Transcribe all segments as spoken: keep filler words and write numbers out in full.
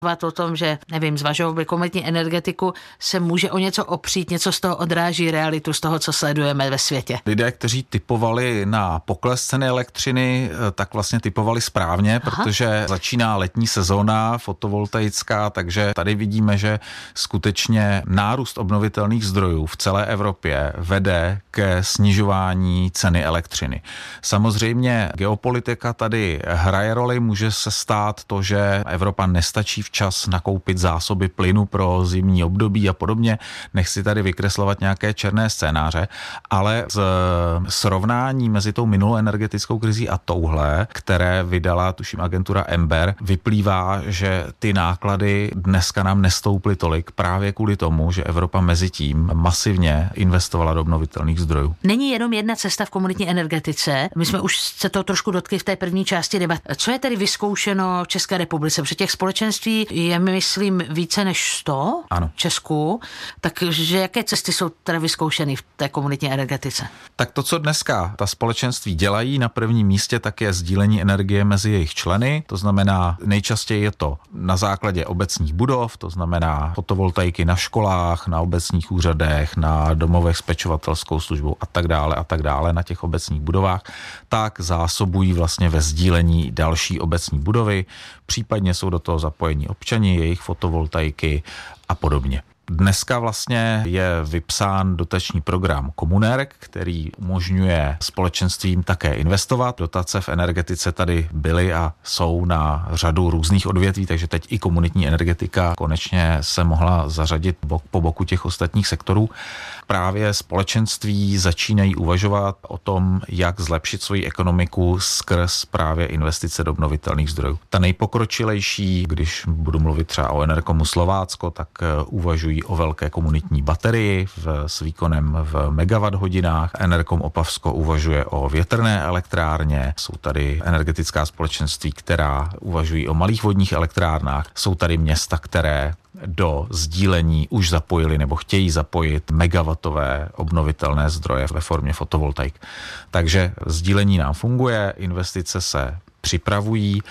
o tom, že nevím, zvažovat by komunitní energetiku, se může o něco opřít, něco z toho odráží realitu, z toho, co sledujeme ve světě. Lidé, kteří typovali na pokles ceny elektřiny, tak vlastně typovali správně, Aha. protože začíná letní sezóna fotovoltaická, takže tady vidíme, že skutečně nárůst obnovitelných zdrojů v celé Evropě vede ke snižování ceny elektřiny. Samozřejmě geopolitika tady hraje roli, může se stát to, že Evropa nestačí včas nakoupit zásoby plynu pro zimní období a podobně. Nechci tady vykreslovat nějaké černé scénáře, ale z srovnání mezi tou minulou energetickou krizí a touhle, které vydala, tuším, agentura Ember, vyplývá, že ty náklady dneska nám nestouply tolik právě kvůli tomu, že Evropa mezi tím masivně investovala do obnovitelných zdrojů. Není jenom jedna cesta v komunitní energetice. My jsme už se to trošku dotkli v té první části debaty. Co je tedy vyzkoušeno v České republice? Protože těch společenství je, myslím, více než sto ano. v Česku. Takže jaké cesty jsou teda vyzkoušeny v té komunitní energetice? Tak to, co dneska ta společenství dělají na prvním místě, tak je sdílení energie mezi jejich členy. To znamená, nejčastěji je to na základě obecních budov, to znamená fotovoltaiky na školách, na obecních úřadech, na domovech s pečovatelskou službou a tak dále a tak dále na těch obecních budovách, tak zásobují vlastně ve sdílení další obecní budovy, případně jsou do toho zapojení občani, jejich fotovoltaiky a podobně. Dneska vlastně je vypsán dotační program Komunerg, který umožňuje společenstvím také investovat. Dotace v energetice tady byly a jsou na řadu různých odvětví, takže teď i komunitní energetika konečně se mohla zařadit bok po boku těch ostatních sektorů. Právě společenství začínají uvažovat o tom, jak zlepšit svoji ekonomiku skrz právě investice do obnovitelných zdrojů. Ta nejpokročilejší, když budu mluvit třeba o Enerkomu Slovácko, tak uvažují o velké komunitní baterii v, s výkonem v megawatt hodinách. Enerkom Opavsko uvažuje o větrné elektrárně. Jsou tady energetická společenství, která uvažují o malých vodních elektrárnách. Jsou tady města, které do sdílení už zapojili nebo chtějí zapojit megawattové obnovitelné zdroje ve formě fotovoltaik. Takže sdílení nám funguje, investice se připravují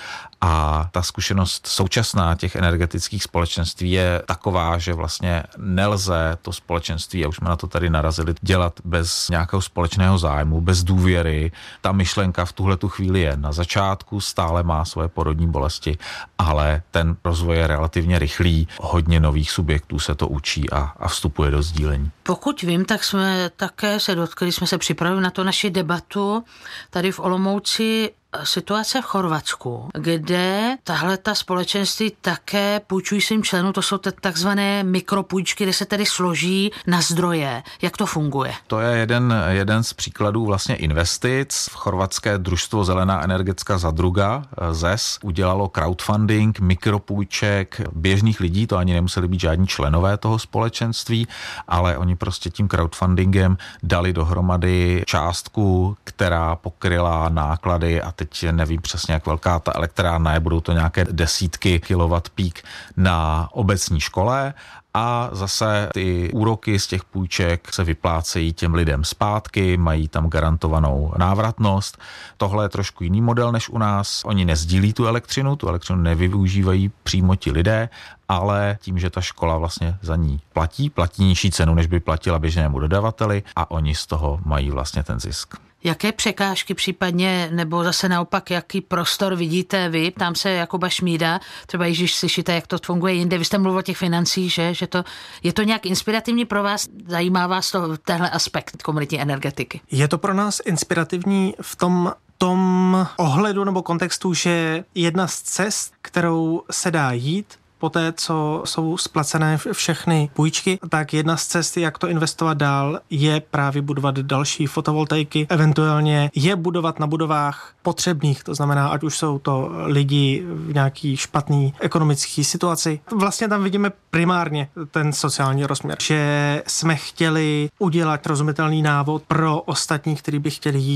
a ta zkušenost současná těch energetických společenství je taková, že vlastně nelze to společenství, a už jsme na to tady narazili, dělat bez nějakého společného zájmu, bez důvěry. Ta myšlenka v tuhletu chvíli je na začátku, stále má svoje porodní bolesti, ale ten rozvoj je relativně rychlý. Hodně nových subjektů se to učí a, a vstupuje do sdílení. Pokud vím, tak jsme také se dotkli, jsme se připravili na to naši debatu tady v Olomouci, situace v Chorvatsku, kde tahle ta společenství také půjčují svým členům, to jsou takzvané mikropůjčky, kde se tedy složí na zdroje. Jak to funguje? To je jeden, jeden z příkladů vlastně investic. V chorvatské družstvo Zelená energetická zadruga Z E S udělalo crowdfunding mikropůjček běžných lidí, to ani nemuseli být žádní členové toho společenství, ale oni prostě tím crowdfundingem dali dohromady částku, která pokryla náklady a teď nevím přesně, jak velká ta elektrárna je, budou to nějaké desítky kilowatt pík na obecní škole a zase ty úroky z těch půjček se vyplácejí těm lidem zpátky, mají tam garantovanou návratnost. Tohle je trošku jiný model než u nás. Oni nezdílí tu elektřinu, tu elektřinu nevyužívají přímo ti lidé, ale tím, že ta škola vlastně za ní platí, platí nižší cenu, než by platila běžnému dodavateli a oni z toho mají vlastně ten zisk. Jaké překážky případně, nebo zase naopak, jaký prostor vidíte vy? Ptám se Jakuba Šmída, třeba když slyšíte, jak to funguje jinde. Vy jste mluvil o těch financích, že, že to, je to nějak inspirativní pro vás? Zajímá vás to, tenhle aspekt komunitní energetiky? Je to pro nás inspirativní v tom, tom ohledu nebo kontextu, že jedna z cest, kterou se dá jít, poté, co jsou splacené všechny půjčky, tak jedna z cest, jak to investovat dál, je právě budovat další fotovoltaiky, eventuálně je budovat na budovách potřebných, to znamená, ať už jsou to lidi v nějaký špatný ekonomický situaci. Vlastně tam vidíme primárně ten sociální rozměr, že jsme chtěli udělat rozumitelný návod pro ostatní, kteří by chtěli jít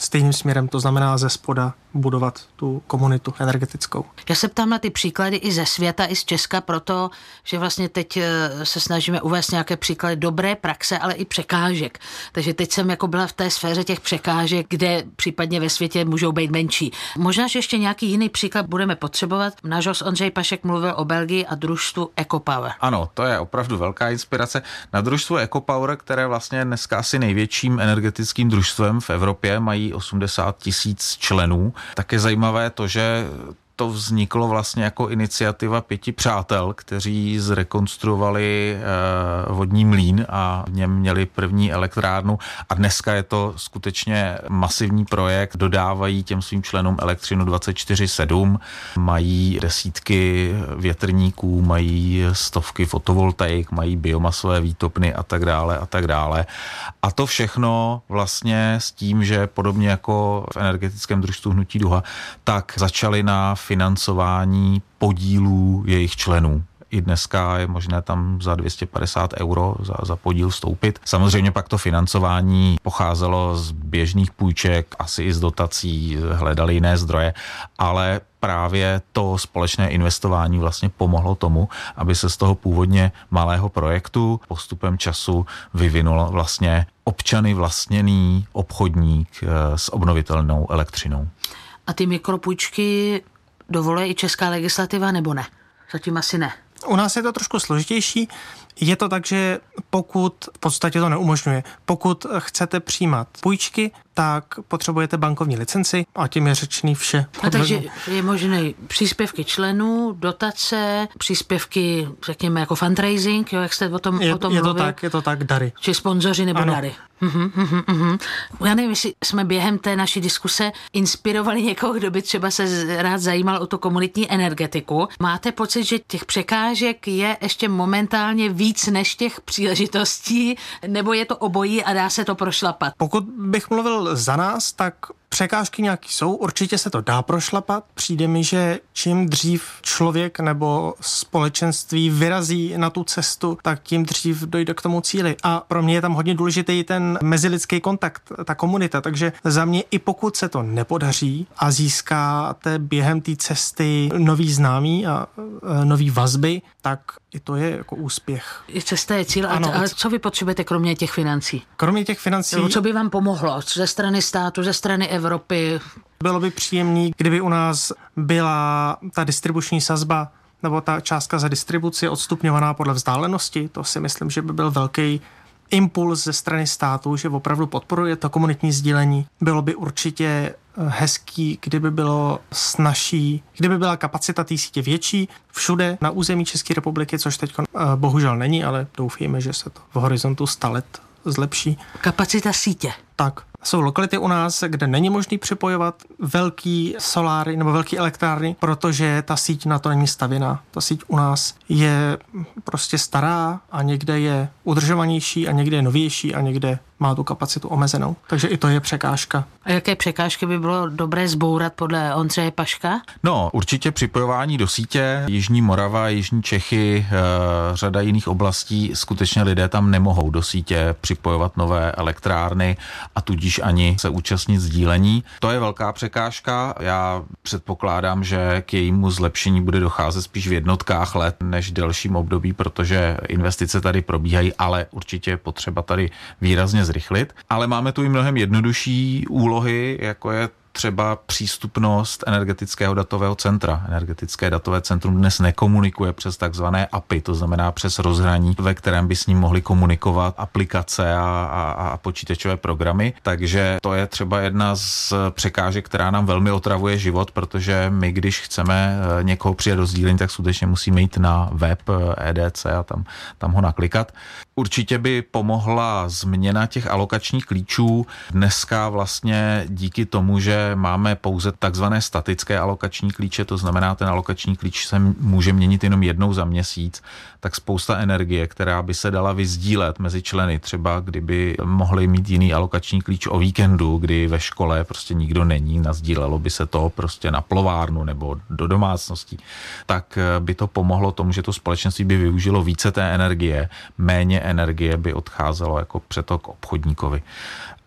stejným směrem, to znamená ze spoda budovat tu komunitu energetickou. Já se ptám na ty příklady i ze světa, i z Česka, proto, že vlastně teď se snažíme uvést nějaké příklady dobré praxe, ale i překážek. Takže teď jsem jako byla v té sféře těch překážek, kde případně ve světě můžou být menší. Možná, že ještě nějaký jiný příklad budeme potřebovat. Náš host Ondřej Pašek mluvil o Belgii a družstvu EcoPower. Ano, to je opravdu velká inspirace. Na družstvu EcoPower, které vlastně dneska asi největším energetickým družstvem v Evropě, mají osmdesát tisíc členů. Tak je zajímavé to, že to vzniklo vlastně jako iniciativa pěti přátel, kteří zrekonstruovali eh, vodní mlýn a v něm měli první elektrárnu a dneska je to skutečně masivní projekt, dodávají těm svým členům elektřinu dvacet čtyři sedm, mají desítky větrníků, mají stovky fotovoltaik, mají biomasové výtopny a tak dále a tak dále. A to všechno vlastně s tím, že podobně jako v energetickém družstvu Hnutí Duha, tak začali na financování podílů jejich členů. I dneska je možné tam za dvě stě padesát euro za, za podíl vstoupit. Samozřejmě pak to financování pocházelo z běžných půjček, asi i z dotací, hledali jiné zdroje, ale právě to společné investování vlastně pomohlo tomu, aby se z toho původně malého projektu postupem času vyvinul vlastně občany vlastněný obchodník s obnovitelnou elektřinou. A ty mikropůjčky dovoluje i česká legislativa, nebo ne? Zatím asi ne. U nás je to trošku složitější. Je to tak, že pokud, v podstatě to neumožňuje, pokud chcete přijímat půjčky, tak potřebujete bankovní licenci a tím je řečený vše. A takže je možné příspěvky členů, dotace, příspěvky, řekněme, jako fundraising, jo, jak jste o tom, je, o tom je mluvil. to tak, je to tak, dary. Či sponzoři nebo ano. Dary. Uhum, uhum, uhum. Já nevím, jestli jsme během té naší diskuse inspirovali někoho, kdo by třeba se rád zajímal o tu komunitní energetiku. Máte pocit, že těch překážek je ještě momentálně víc než těch příležitostí, nebo je to obojí a dá se to prošlapat? Pokud bych mluvil za nás, tak překážky nějaký jsou, určitě se to dá prošlapat. Přijde mi, že čím dřív člověk nebo společenství vyrazí na tu cestu, tak tím dřív dojde k tomu cíli. A pro mě je tam hodně důležitý ten mezilidský kontakt, ta komunita. Takže za mě i pokud se to nepodaří a získáte během té cesty nový známí a nový vazby, tak i to je jako úspěch. I cesta je cíl, ano, ale co vy potřebujete kromě těch financí? Kromě těch financí... Co by vám pomohlo ze strany státu, ze strany Evropy? Bylo by příjemné, kdyby u nás byla ta distribuční sazba nebo ta částka za distribuci odstupňovaná podle vzdálenosti. To si myslím, že by byl velký impuls ze strany státu, že opravdu podporuje to komunitní sdílení. Bylo by určitě hezký, kdyby bylo snazší, kdyby byla kapacita té sítě větší všude na území České republiky, což teď bohužel není, ale doufejme, že se to v horizontu sta let zlepší. Kapacita sítě. Tak. Jsou lokality u nás, kde není možný připojovat velký soláry nebo velký elektrárny, protože ta síť na to není stavěná. Ta síť u nás je prostě stará a někde je udržovanější a někde je novější a někde má tu kapacitu omezenou. Takže i to je překážka. A jaké překážky by bylo dobré zbourat podle Ondřeje Paška? No, určitě připojování do sítě. Jižní Morava, Jižní Čechy, e, řada jiných oblastí, skutečně lidé tam nemohou do sítě připojovat nové elektrárny a tudíž ani se účastnit sdílení. To je velká překážka. Já předpokládám, že k jejímu zlepšení bude docházet spíš v jednotkách let než v delším období, protože investice tady probíhají, ale určitě je potřeba tady výrazně zrychlit. Ale máme tu i mnohem jednodušší úlohy, jako je třeba přístupnost energetického datového centra. Energetické datové centrum dnes nekomunikuje přes takzvané A P I, to znamená přes rozhraní, ve kterém by s ním mohli komunikovat aplikace a, a, a počítačové programy. Takže to je třeba jedna z překážek, která nám velmi otravuje život, protože my, když chceme někoho přijet do sdílení, tak skutečně musíme jít na web E D C a tam, tam ho naklikat. Určitě by pomohla změna těch alokačních klíčů. Dneska vlastně díky tomu, že máme pouze takzvané statické alokační klíče, to znamená, ten alokační klíč se může měnit jenom jednou za měsíc, tak spousta energie, která by se dala vyzdílet mezi členy, třeba kdyby mohli mít jiný alokační klíč o víkendu, kdy ve škole prostě nikdo není, nasdílelo by se to prostě na plovárnu nebo do domácností, tak by to pomohlo tomu, že to společenství by využilo více té energie, méně energie by odcházelo jako přetok obchodníkovi.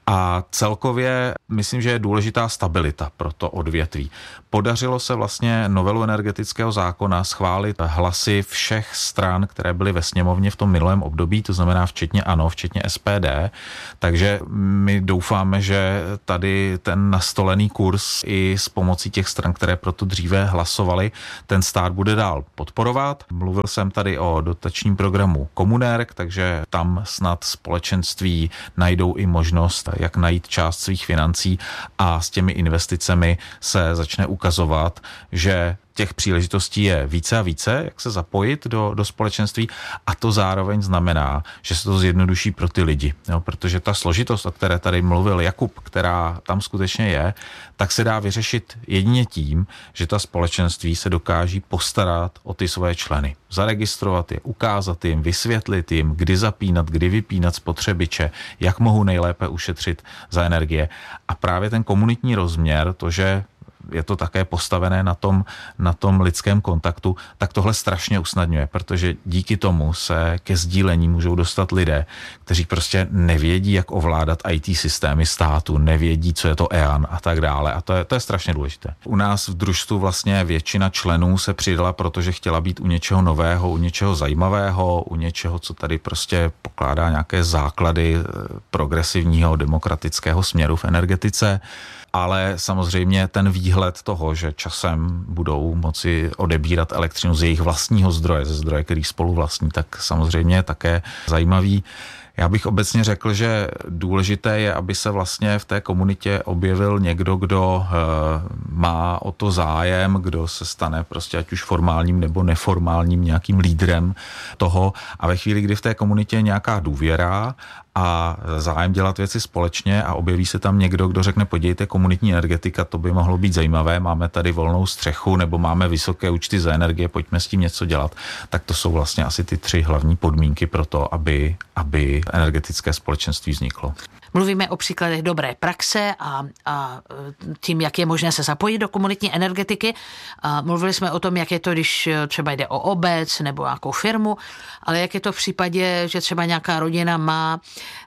A celkově myslím, že je důležitá stabilita pro to odvětví. Podařilo se vlastně novelu energetického zákona schválit hlasy všech stran, které byly ve sněmovně v tom minulém období, to znamená včetně ANO, včetně S P D, takže my doufáme, že tady ten nastolený kurz i s pomocí těch stran, které proto dříve hlasovali, ten stát bude dál podporovat. Mluvil jsem tady o dotačním programu Komunerg, takže tam snad společenství najdou i možnost, jak najít část svých financí a s těmi investicemi se začne ukazovat, že těch příležitostí je více a více, jak se zapojit do, do společenství, a to zároveň znamená, že se to zjednoduší pro ty lidi. Jo, protože ta složitost, o které tady mluvil Jakub, která tam skutečně je, tak se dá vyřešit jedině tím, že ta společenství se dokáží postarat o ty své členy. Zaregistrovat je, ukázat jim, vysvětlit jim, kdy zapínat, kdy vypínat spotřebiče, jak mohou nejlépe ušetřit za energie. A právě ten komunitní rozměr, to, že je to také postavené na tom, na tom lidském kontaktu, tak tohle strašně usnadňuje, protože díky tomu se ke sdílení můžou dostat lidé, kteří prostě nevědí, jak ovládat í té systémy státu, nevědí, co je to E A N a tak dále. A to je, to je strašně důležité. U nás v družstvu vlastně většina členů se přidala, protože chtěla být u něčeho nového, u něčeho zajímavého, u něčeho, co tady prostě pokládá nějaké základy progresivního demokratického směru v energetice. Ale samozřejmě ten výhled toho, že časem budou moci odebírat elektřinu z jejich vlastního zdroje, ze zdroje, který spolu vlastní, tak samozřejmě je také zajímavý. Já bych obecně řekl, že důležité je, aby se vlastně v té komunitě objevil někdo, kdo má o to zájem, kdo se stane prostě ať už formálním nebo neformálním nějakým lídrem toho, a ve chvíli, kdy v té komunitě je nějaká důvěra a zájem dělat věci společně a objeví se tam někdo, kdo řekne, podívejte, komunitní energetika, to by mohlo být zajímavé, máme tady volnou střechu nebo máme vysoké účty za energie, pojďme s tím něco dělat, tak to jsou vlastně asi ty tři hlavní podmínky pro to, aby, aby energetické společenství vzniklo. Mluvíme o příkladech dobré praxe a, a tím, jak je možné se zapojit do komunitní energetiky. A mluvili jsme o tom, jak je to, když třeba jde o obec nebo nějakou firmu, ale jak je to v případě, že třeba nějaká rodina má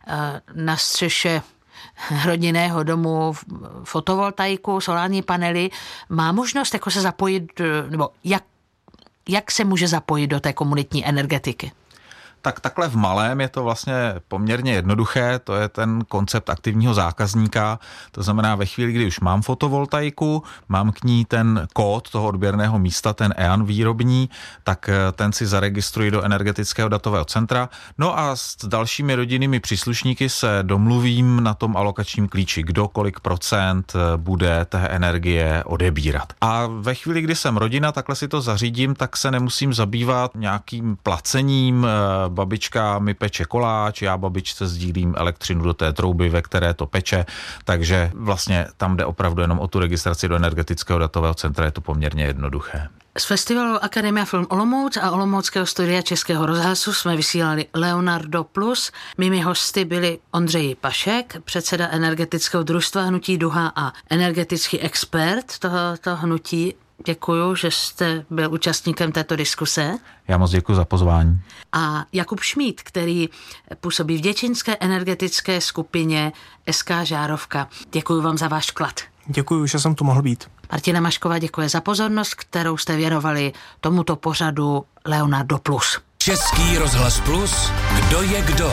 na střeše rodinného domu fotovoltaiku, solární panely, má možnost jako se zapojit, nebo jak, jak se může zapojit do té komunitní energetiky? Tak takhle v malém je to vlastně poměrně jednoduché, to je ten koncept aktivního zákazníka, to znamená ve chvíli, kdy už mám fotovoltaiku, mám k ní ten kód toho odběrného místa, ten E A N výrobní, tak ten si zaregistruji do energetického datového centra, no a s dalšími rodinnými příslušníky se domluvím na tom alokačním klíči, kdo kolik procent bude té energie odebírat. A ve chvíli, kdy jsem rodina, takhle si to zařídím, tak se nemusím zabývat nějakým placením, babička mi peče koláč, já babičce sdílím elektřinu do té trouby, ve které to peče, takže vlastně tam jde opravdu jenom o tu registraci do energetického datového centra, je to poměrně jednoduché. Z festivalu Akademia Film Olomouc a Olomouckého studia Českého rozhlasu jsme vysílali Leonardo Plus. Mými hosty byli Ondřej Pašek, předseda energetického družstva Hnutí Duha a energetický expert tohoto hnutí. Děkuju, že jste byl účastníkem této diskuse. Já moc děkuji za pozvání. A Jakub Šmíd, který působí v děčínské energetické skupině S K Žárovka. Děkuji vám za váš vklad. Děkuji, že jsem tu mohl být. Martina Mašková děkuje za pozornost, kterou jste věnovali tomuto pořadu Leonardo Plus. Český rozhlas Plus, kdo je kdo?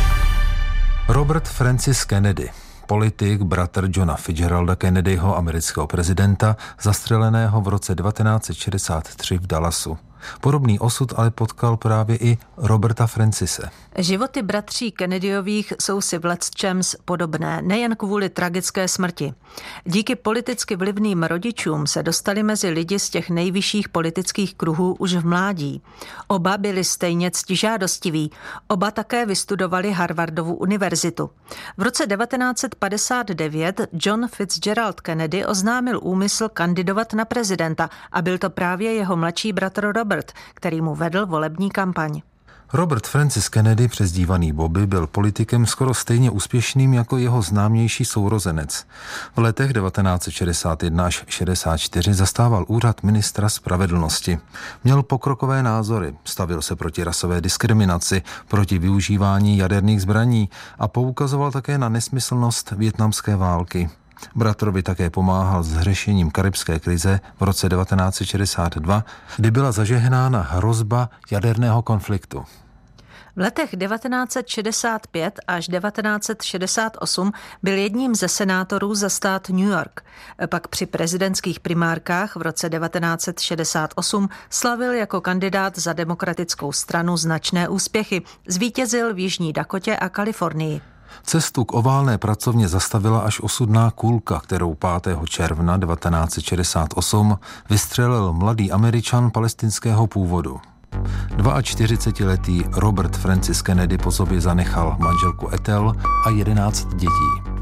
Robert Francis Kennedy, politik, bratr Johna Fitzgeralda Kennedyho, amerického prezidenta, zastřeleného v roce devatenáct set šedesát tři v Dallasu. Podobný osud ale potkal právě i Roberta Francise. Životy bratří Kennedyových jsou si v lecčems podobné, nejen kvůli tragické smrti. Díky politicky vlivným rodičům se dostali mezi lidi z těch nejvyšších politických kruhů už v mládí. Oba byli stejně ctižádostiví, oba také vystudovali Harvardovu univerzitu. V roce devatenáct set padesát devět John Fitzgerald Kennedy oznámil úmysl kandidovat na prezidenta a byl to právě jeho mladší bratr Robert, který mu vedl volební kampaň. Robert Francis Kennedy, přezdívaný Bobby, byl politikem skoro stejně úspěšným jako jeho známější sourozenec. V letech devatenáct set šedesát jedna až šedesát čtyři zastával úřad ministra spravedlnosti. Měl pokrokové názory, stavil se proti rasové diskriminaci, proti využívání jaderných zbraní a poukazoval také na nesmyslnost vietnamské války. Bratrovi také pomáhal s řešením karibské krize v roce devatenáct set šedesát dva, kdy byla zažehnána hrozba jaderného konfliktu. V letech devatenáct set šedesát pět až devatenáct set šedesát osm byl jedním ze senátorů za stát New York. Pak při prezidentských primárkách v roce devatenáct set šedesát osm slavil jako kandidát za demokratickou stranu značné úspěchy. Zvítězil v Jižní Dakotě a Kalifornii. Cestu k oválné pracovně zastavila až osudná kulka, kterou pátého června devatenáct set šedesát osm vystřelil mladý Američan palestinského původu. čtyřicetiletý Robert Francis Kennedy po sobě zanechal manželku Ethel a jedenáct dětí.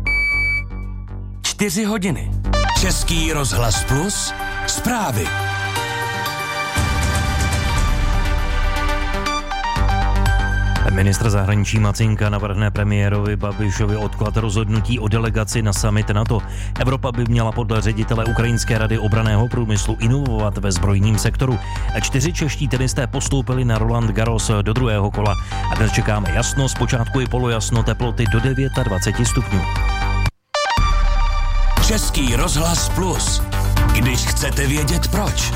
Čtyři hodiny. Český rozhlas Plus. Zprávy. Ministr zahraničí Macinka navrhne premiérovi Babišovi odklad rozhodnutí o delegaci na summit NATO. Evropa by měla podle ředitele Ukrajinské rady obranného průmyslu inovovat ve zbrojním sektoru. Čtyři čeští tenisté postoupili na Roland Garros do druhého kola. A dnes čekáme jasno, zpočátku i polojasno, teploty do dvacet devět stupňů. Český rozhlas Plus. Když chcete vědět proč.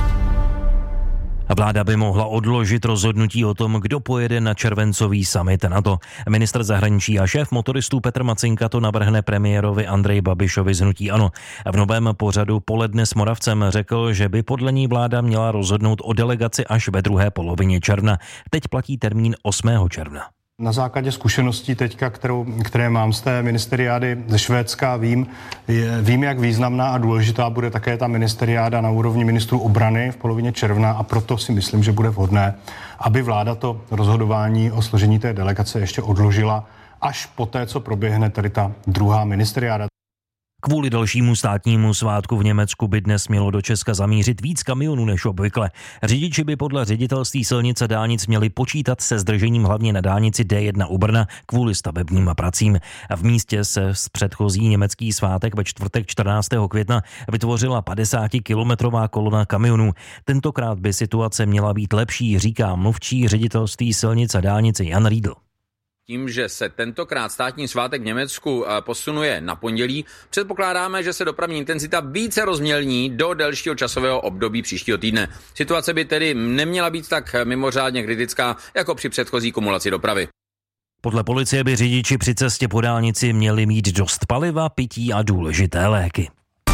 Vláda by mohla odložit rozhodnutí o tom, kdo pojede na červencový summit NATO. Ministr zahraničí a šéf motoristů Petr Macinka to navrhne premiérovi Andreji Babišovi z hnutí ANO. V novém pořadu Poledne s Moravcem řekl, že by podle ní vláda měla rozhodnout o delegaci až ve druhé polovině června. Teď platí termín osmého června. Na základě zkušeností teďka, kterou, které mám z té ministeriády ze Švédska, vím, je, vím, jak významná a důležitá bude také ta ministeriáda na úrovni ministrů obrany v polovině června a proto si myslím, že bude vhodné, aby vláda to rozhodování o složení té delegace ještě odložila až poté, co proběhne tady ta druhá ministeriáda. Kvůli dalšímu státnímu svátku v Německu by dnes mělo do Česka zamířit víc kamionů než obvykle. Řidiči by podle ředitelství silnic a dálnic měli počítat se zdržením hlavně na dálnici D jedna u Brna kvůli stavebním pracím. V místě se z předchozí německý svátek ve čtvrtek čtrnáctého května vytvořila padesátikilometrová kolona kamionů. Tentokrát by situace měla být lepší, říká mluvčí ředitelství silnic a dálnice Jan Riedl. Tím, že se tentokrát státní svátek v Německu posunuje na pondělí, předpokládáme, že se dopravní intenzita více rozmělní do delšího časového období příštího týdne. Situace by tedy neměla být tak mimořádně kritická jako při předchozí kumulaci dopravy. Podle policie by řidiči při cestě po dálnici měli mít dost paliva, pití a důležité léky.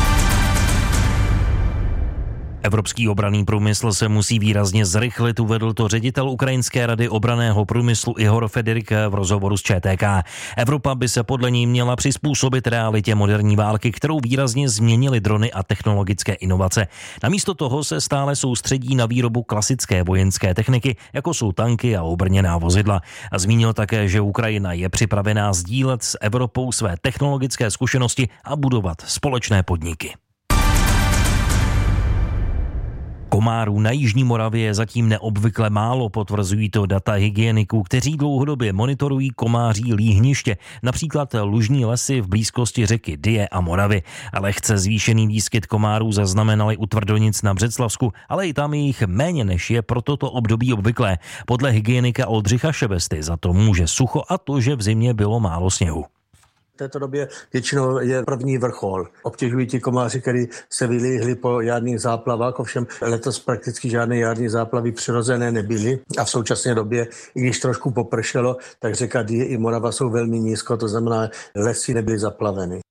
Evropský obranný průmysl se musí výrazně zrychlit, uvedl to ředitel Ukrajinské rady obranného průmyslu Ihor Federik v rozhovoru s ČTK. Evropa by se podle ní měla přizpůsobit realitě moderní války, kterou výrazně změnily drony a technologické inovace. Namísto toho se stále soustředí na výrobu klasické vojenské techniky, jako jsou tanky a obrněná vozidla. A zmínil také, že Ukrajina je připravená sdílet s Evropou své technologické zkušenosti a budovat společné podniky. Komárů na Jižní Moravě je zatím neobvykle málo, potvrzují to data hygieniků, kteří dlouhodobě monitorují komáří líhniště, například lužní lesy v blízkosti řeky Dyje a Moravy. Lehce zvýšený výskyt komárů zaznamenali u Tvrdonic na Břeclavsku, ale i tam je jich méně, než je pro toto období obvyklé. Podle hygienika Oldřicha Šebesty za to může sucho a to, že v zimě bylo málo sněhu. V této době většinou je první vrchol. Obtěžují ti komáři, kteří se vylíhli po jarních záplavách, ovšem letos prakticky žádné jarní záplavy přirozené nebyly a v současné době, i když trošku popršelo, tak řeka Dyje i Morava jsou velmi nízko, to znamená, lesy nebyly zaplaveny.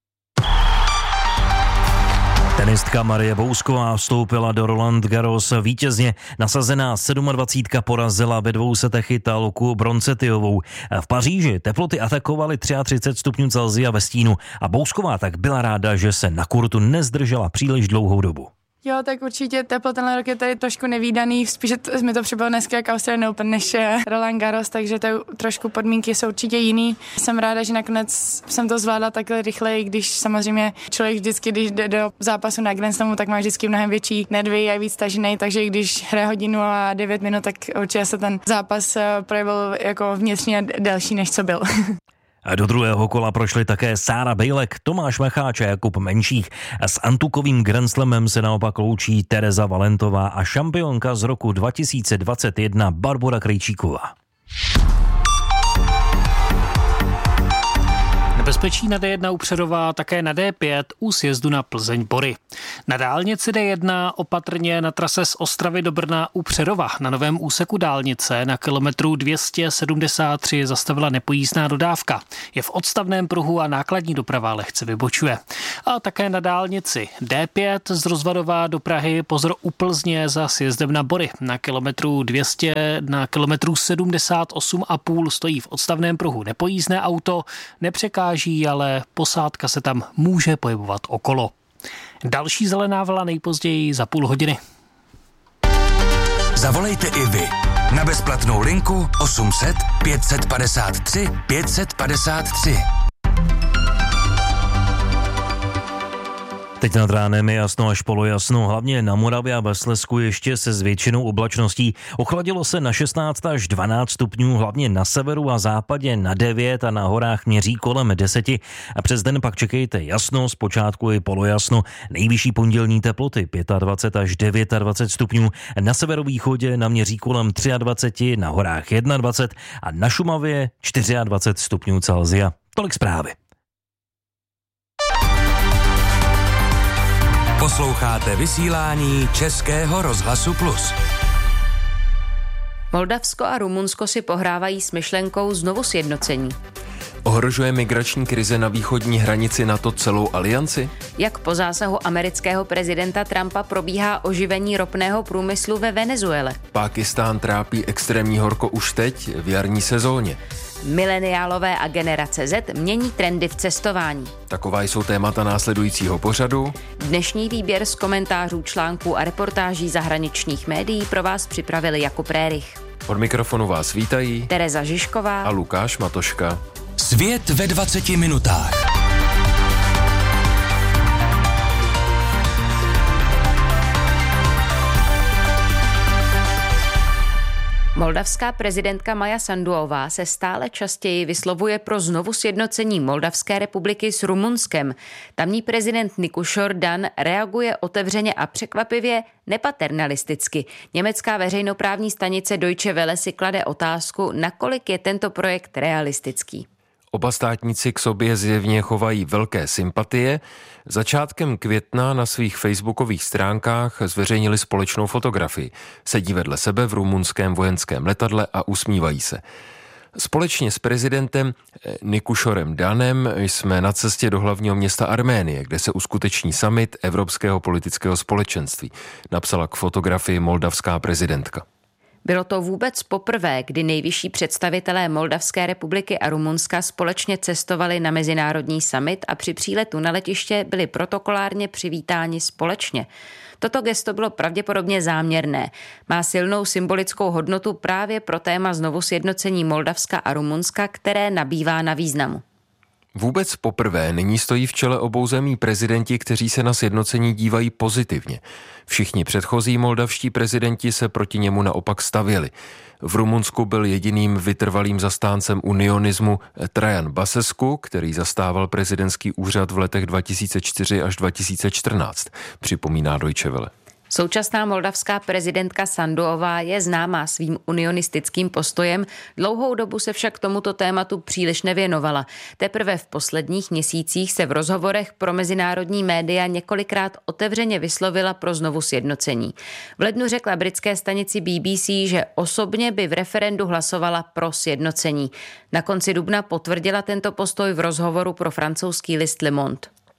Tenistka Marie Bousková vstoupila do Roland Garros vítězně. Nasazená sedmadvacítka porazila ve dvou setech Italku Broncetiovou. V Paříži teploty atakovaly třicet tři stupňů Celsia ve stínu a Bousková tak byla ráda, že se na kurtu nezdržela příliš dlouhou dobu. Jo, tak určitě teplo tenhle rok je tady trošku nevídaný, spíše to, mi to přibylo dneska jak Australian Open než Roland Garros, takže to trošku podmínky jsou určitě jiný. Jsem ráda, že nakonec jsem to zvládla takhle rychle, když samozřejmě člověk vždycky, když jde do zápasu na Grand Slamu, tak má vždycky mnohem větší nervy a víc tažený, takže když hraje hodinu a devět minut, tak určitě se ten zápas projevil jako vnitřně delší, než co byl. A do druhého kola prošli také Sára Bejlek, Tomáš Macháč a Jakub Menších. A s antukovým Grand Slamem se naopak loučí Tereza Valentová a šampionka z roku dva tisíce dvacet jedna Barbora Krejčíková. Nebezpečí na D jedna u Přerova, také na D pět u sjezdu na Plzeň-Bory. Na dálnici D jedna opatrně na trase z Ostravy do Brna u Přerova. Na novém úseku dálnice na kilometru dvě stě sedmdesát tři zastavila nepojízdná dodávka. Je v odstavném pruhu a nákladní doprava lehce vybočuje. A také na dálnici D pět z Rozvadova do Prahy pozor u Plzně za sjezdem na Bory. Na kilometru dvě stě, na kilometru sedmdesát osm a půl stojí v odstavném pruhu nepojízdné auto, nepřekáží, ale posádka se tam může pohybovat okolo. Další zelená vlna nejpozději za půl hodiny. Zavolejte i vy na bezplatnou linku osm set pět set padesát tři pět set padesát tři. Teď nad ránem je jasno až polojasno, hlavně na Moravě a ve Slezsku ještě se zvětšinou oblačností. Ochladilo se na šestnáct až dvanáct stupňů, hlavně na severu a západě na devět a na horách měří kolem deseti. A přes den pak čekejte jasno, zpočátku i polojasno. Nejvyšší pondělní teploty dvacet pět až dvacet devět stupňů. Na severovýchodě naměří kolem dvacet tři, na horách dvacet jedna a na Šumavě dvacet čtyři stupňů Celsia. Tolik zprávy. Posloucháte vysílání Českého rozhlasu Plus. Moldavsko a Rumunsko si pohrávají s myšlenkou znovu sjednocení. Ohrožuje migrační krize na východní hranici NATO celou alianci? Jak po zásahu amerického prezidenta Trumpa probíhá oživení ropného průmyslu ve Venezuele? Pákistán trápí extrémní horko už teď v jarní sezóně. Mileniálové a generace Z mění trendy v cestování. Taková jsou témata následujícího pořadu. Dnešní výběr z komentářů, článků a reportáží zahraničních médií pro vás připravili Jakub Rérich. Od mikrofonu vás vítají Tereza Žižková a Lukáš Matoška. Svět ve dvaceti minutách. Moldavská prezidentka Maja Sanduová se stále častěji vyslovuje pro znovu sjednocení Moldavské republiky s Rumunskem. Tamní prezident Nikušor Dan reaguje otevřeně a překvapivě nepaternalisticky. Německá veřejnoprávní stanice Deutsche Welle si klade otázku, nakolik je tento projekt realistický. Oba státníci k sobě zjevně chovají velké sympatie. Začátkem května na svých facebookových stránkách zveřejnili společnou fotografii. Sedí vedle sebe v rumunském vojenském letadle a usmívají se. Společně s prezidentem Nikušorem Danem jsme na cestě do hlavního města Arménie, kde se uskuteční summit Evropského politického společenství, napsala k fotografii moldavská prezidentka. Bylo to vůbec poprvé, kdy nejvyšší představitelé Moldavské republiky a Rumunska společně cestovali na mezinárodní summit a při příletu na letiště byli protokolárně přivítáni společně. Toto gesto bylo pravděpodobně záměrné. Má silnou symbolickou hodnotu právě pro téma znovu sjednocení Moldavska a Rumunska, které nabývá na významu. Vůbec poprvé nyní stojí v čele obou zemí prezidenti, kteří se na sjednocení dívají pozitivně. Všichni předchozí moldavští prezidenti se proti němu naopak stavěli. V Rumunsku byl jediným vytrvalým zastáncem unionismu Trajan Basescu, který zastával prezidentský úřad v letech dva tisíce čtyři až dva tisíce čtrnáct, připomíná Deutsche Welle. Současná moldavská prezidentka Sanduová je známá svým unionistickým postojem, dlouhou dobu se však tomuto tématu příliš nevěnovala. Teprve v posledních měsících se v rozhovorech pro mezinárodní média několikrát otevřeně vyslovila pro znovu sjednocení. V lednu řekla britské stanici B B C, že osobně by v referendu hlasovala pro sjednocení. Na konci dubna potvrdila tento postoj v rozhovoru pro francouzský list Le Monde.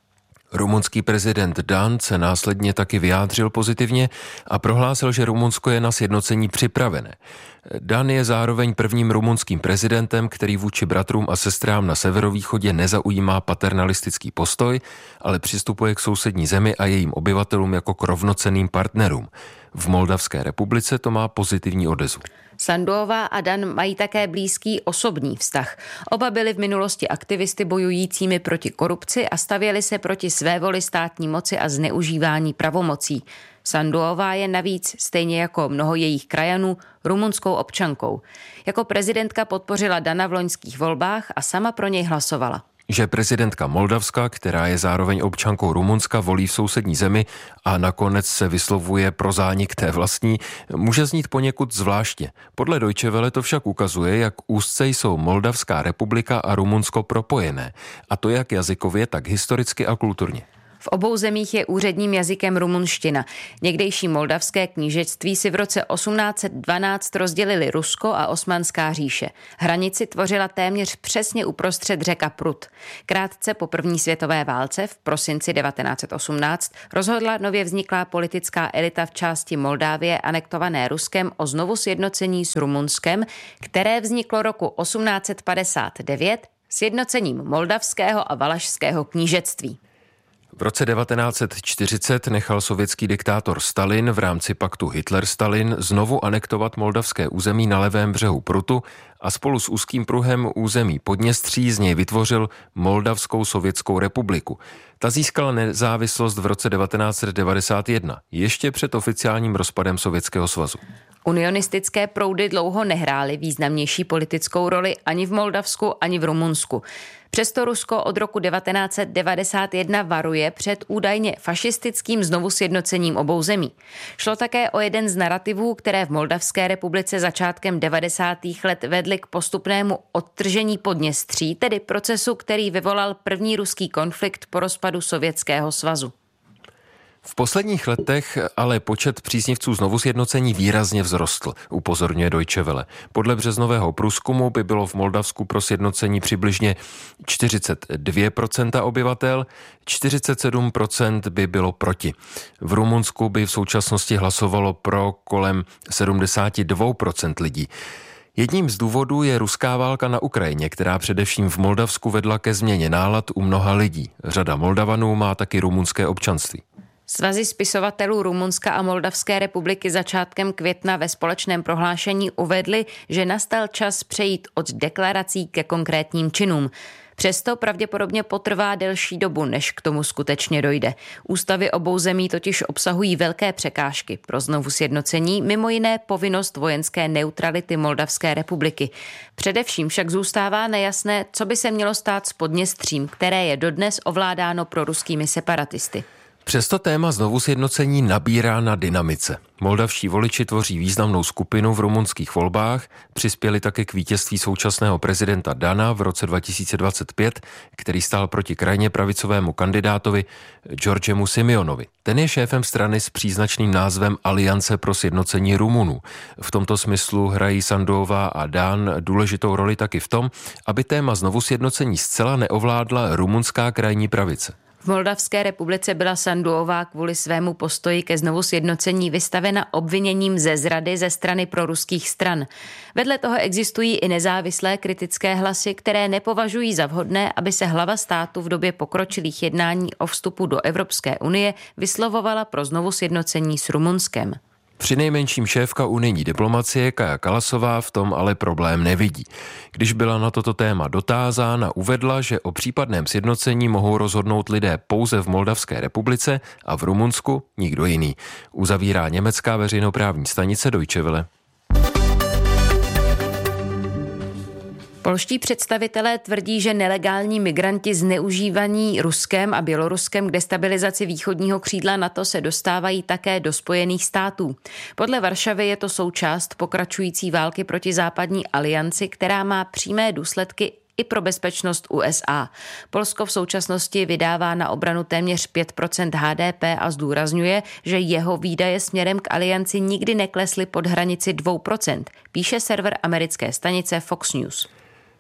Rumunský prezident Dan se následně taky vyjádřil pozitivně a prohlásil, že Rumunsko je na sjednocení připravené. Dan je zároveň prvním rumunským prezidentem, který vůči bratrům a sestrám na severovýchodě nezaujímá paternalistický postoj, ale přistupuje k sousední zemi a jejím obyvatelům jako k rovnocenným partnerům. V Moldavské republice to má pozitivní odezvu. Sanduová a Dan mají také blízký osobní vztah. Oba byli v minulosti aktivisty bojujícími proti korupci a stavěli se proti svévoli státní moci a zneužívání pravomocí. Sanduová je navíc, stejně jako mnoho jejich krajanů, rumunskou občankou. Jako prezidentka podpořila Dana v loňských volbách a sama pro něj hlasovala. Že prezidentka Moldavska, která je zároveň občankou Rumunska, volí v sousední zemi a nakonec se vyslovuje pro zánik té vlastní, může znít poněkud zvláštně. Podle Deutsche Welle to však ukazuje, jak úzce jsou Moldavská republika a Rumunsko propojené. A to jak jazykově, tak historicky a kulturně. V obou zemích je úředním jazykem rumunština. Někdejší moldavské knížectví si v roce osmnáct set dvanáct rozdělili Rusko a Osmanská říše. Hranici tvořila téměř přesně uprostřed řeka Prut. Krátce po první světové válce v prosinci devatenáct set osmnáct rozhodla nově vzniklá politická elita v části Moldávie anektované Ruskem o znovu sjednocení s Rumunskem, které vzniklo roku osmnáct set padesát devět sjednocením moldavského a valašského knížectví. V roce devatenáct set čtyřicet nechal sovětský diktátor Stalin v rámci paktu Hitler-Stalin znovu anektovat moldavské území na levém břehu Prutu a spolu s úzkým pruhem území Podněstří z něj vytvořil Moldavskou sovětskou republiku. Ta získala nezávislost v roce devatenáct set devadesát jedna, ještě před oficiálním rozpadem Sovětského svazu. Unionistické proudy dlouho nehrály významnější politickou roli ani v Moldavsku, ani v Rumunsku. Přesto Rusko od roku devatenáct set devadesát jedna varuje před údajně fašistickým znovu sjednocením obou zemí. Šlo také o jeden z narativů, které v Moldavské republice začátkem devadesátých let vedly k postupnému odtržení Podněstří, tedy procesu, který vyvolal první ruský konflikt po rozpadu Sovětského svazu. V posledních letech ale počet příznivců znovu sjednocení výrazně vzrostl, upozorňuje Deutsche Welle. Podle březnového průzkumu by bylo v Moldavsku pro sjednocení přibližně čtyřicet dvě procenta obyvatel, čtyřicet sedm procent by bylo proti. V Rumunsku by v současnosti hlasovalo pro kolem sedmdesát dva procent lidí. Jedním z důvodů je ruská válka na Ukrajině, která především v Moldavsku vedla ke změně nálad u mnoha lidí. Řada Moldavanů má taky rumunské občanství. Svazy spisovatelů Rumunska a Moldavské republiky začátkem května ve společném prohlášení uvedly, že nastal čas přejít od deklarací ke konkrétním činům. Přesto pravděpodobně potrvá delší dobu, než k tomu skutečně dojde. Ústavy obou zemí totiž obsahují velké překážky pro znovu sjednocení, mimo jiné povinnost vojenské neutrality Moldavské republiky. Především však zůstává nejasné, co by se mělo stát s Podněstřím, které je dodnes ovládáno proruskými separatisty. Přesto téma znovu sjednocení nabírá na dynamice. Moldavští voliči tvoří významnou skupinu v rumunských volbách, přispěli také k vítězství současného prezidenta Dana v roce dva tisíce dvacet pět, který stál proti krajně pravicovému kandidátovi Georgemu Simeonovi. Ten je šéfem strany s příznačným názvem Aliance pro sjednocení Rumunů. V tomto smyslu hrají Sanduová a Dan důležitou roli taky v tom, aby téma znovu sjednocení zcela neovládla rumunská krajní pravice. V Moldavské republice byla Sanduová kvůli svému postoji ke znovu sjednocení vystavena obviněním ze zrady ze strany proruských stran. Vedle toho existují i nezávislé kritické hlasy, které nepovažují za vhodné, aby se hlava státu v době pokročilých jednání o vstupu do Evropské unie vyslovovala pro znovu sjednocení s Rumunskem. Přinejmenším šéfka unijní diplomacie Kaja Kallasová v tom ale problém nevidí. Když byla na toto téma dotázána, uvedla, že o případném sjednocení mohou rozhodnout lidé pouze v Moldavské republice a v Rumunsku nikdo jiný. Uzavírá německá veřejnoprávní stanice Deutsche Welle. Polští představitelé tvrdí, že nelegální migranti zneužívaní Ruskem a Běloruskem k destabilizaci východního křídla NATO se dostávají také do Spojených států. Podle Varšavy je to součást pokračující války proti západní alianci, která má přímé důsledky i pro bezpečnost U S A. Polsko v současnosti vydává na obranu téměř pět procent H D P a zdůrazňuje, že jeho výdaje směrem k alianci nikdy neklesly pod hranici dvě procenta, píše server americké stanice Fox News.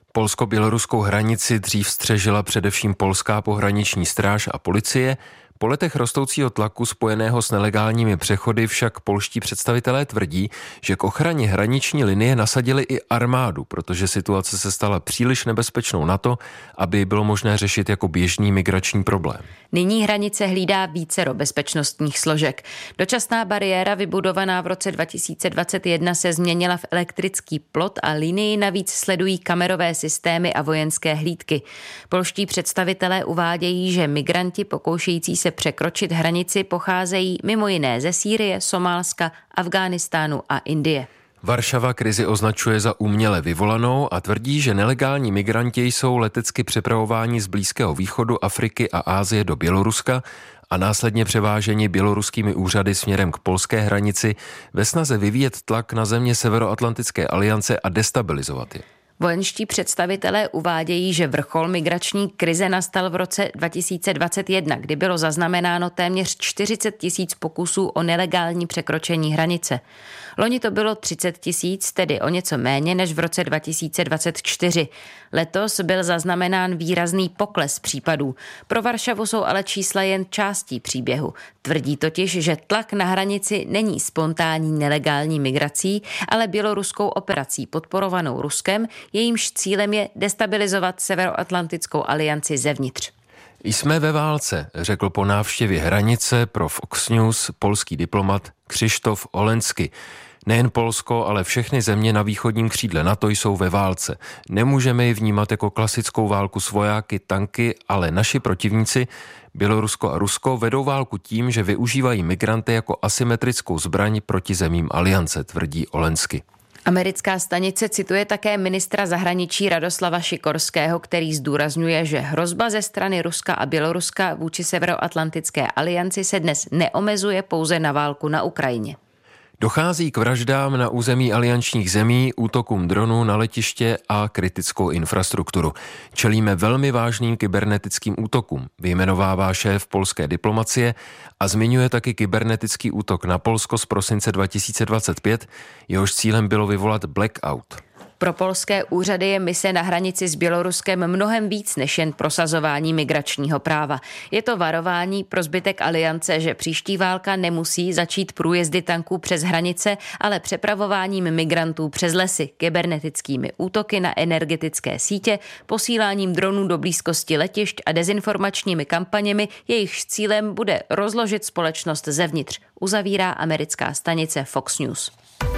Polsko-běloruskou hranici dřív střežila především polská pohraniční stráž a policie. Po letech rostoucího tlaku spojeného s nelegálními přechody však polští představitelé tvrdí, že k ochraně hraniční linie nasadili i armádu, protože situace se stala příliš nebezpečnou na to, aby bylo možné řešit jako běžný migrační problém. Nyní hranice hlídá vícero bezpečnostních složek. Dočasná bariéra vybudovaná v roce dva tisíce dvacet jedna se změnila v elektrický plot a linii navíc sledují kamerové systémy a vojenské hlídky. Polští představitelé uvádějí, že migranti pokoušející se překročit hranici pocházejí mimo jiné ze Sýrie, Somálska, Afghánistánu a Indie. Varšava krizi označuje za uměle vyvolanou a tvrdí, že nelegální migranti jsou letecky přepravováni z Blízkého východu, Afriky a Asie do Běloruska a následně převáženi běloruskými úřady směrem k polské hranici ve snaze vyvíjet tlak na země Severoatlantické aliance a destabilizovat je. Vojenští představitelé uvádějí, že vrchol migrační krize nastal v roce dva tisíce dvacet jedna, kdy bylo zaznamenáno téměř čtyřicet tisíc pokusů o nelegální překročení hranice. Loni to bylo třicet tisíc, tedy o něco méně než v roce dva tisíce dvacet čtyři. Letos byl zaznamenán výrazný pokles případů. Pro Varšavu jsou ale čísla jen částí příběhu. Tvrdí totiž, že tlak na hranici není spontánní nelegální migrací, ale běloruskou operací podporovanou Ruskem, jejímž cílem je destabilizovat Severoatlantickou alianci zevnitř. Jsme ve válce, řekl po návštěvě hranice pro Fox News polský diplomat Krzysztof Olensky. Nejen Polsko, ale všechny země na východním křídle NATO jsou ve válce. Nemůžeme ji vnímat jako klasickou válku s vojáky, tanky, ale naši protivníci, Bělorusko a Rusko, vedou válku tím, že využívají migranty jako asymetrickou zbraň proti zemím aliance, tvrdí Olensky. Americká stanice cituje také ministra zahraničí Radoslava Šikorského, který zdůrazňuje, že hrozba ze strany Ruska a Běloruska vůči Severoatlantické alianci se dnes neomezuje pouze na válku na Ukrajině. Dochází k vraždám na území aliančních zemí, útokům dronů na letiště a kritickou infrastrukturu. Čelíme velmi vážným kybernetickým útokům, vyjmenovává šéf polské diplomacie a zmiňuje taky kybernetický útok na Polsko z prosince dva tisíce dvacet pět, jehož cílem bylo vyvolat blackout. Pro polské úřady je mise na hranici s Běloruskem mnohem víc než jen prosazování migračního práva. Je to varování pro zbytek aliance, že příští válka nemusí začít průjezdy tanků přes hranice, ale přepravováním migrantů přes lesy, kybernetickými útoky na energetické sítě, posíláním dronů do blízkosti letišť a dezinformačními kampaněmi, jejichž cílem bude rozložit společnost zevnitř, uzavírá americká stanice Fox News.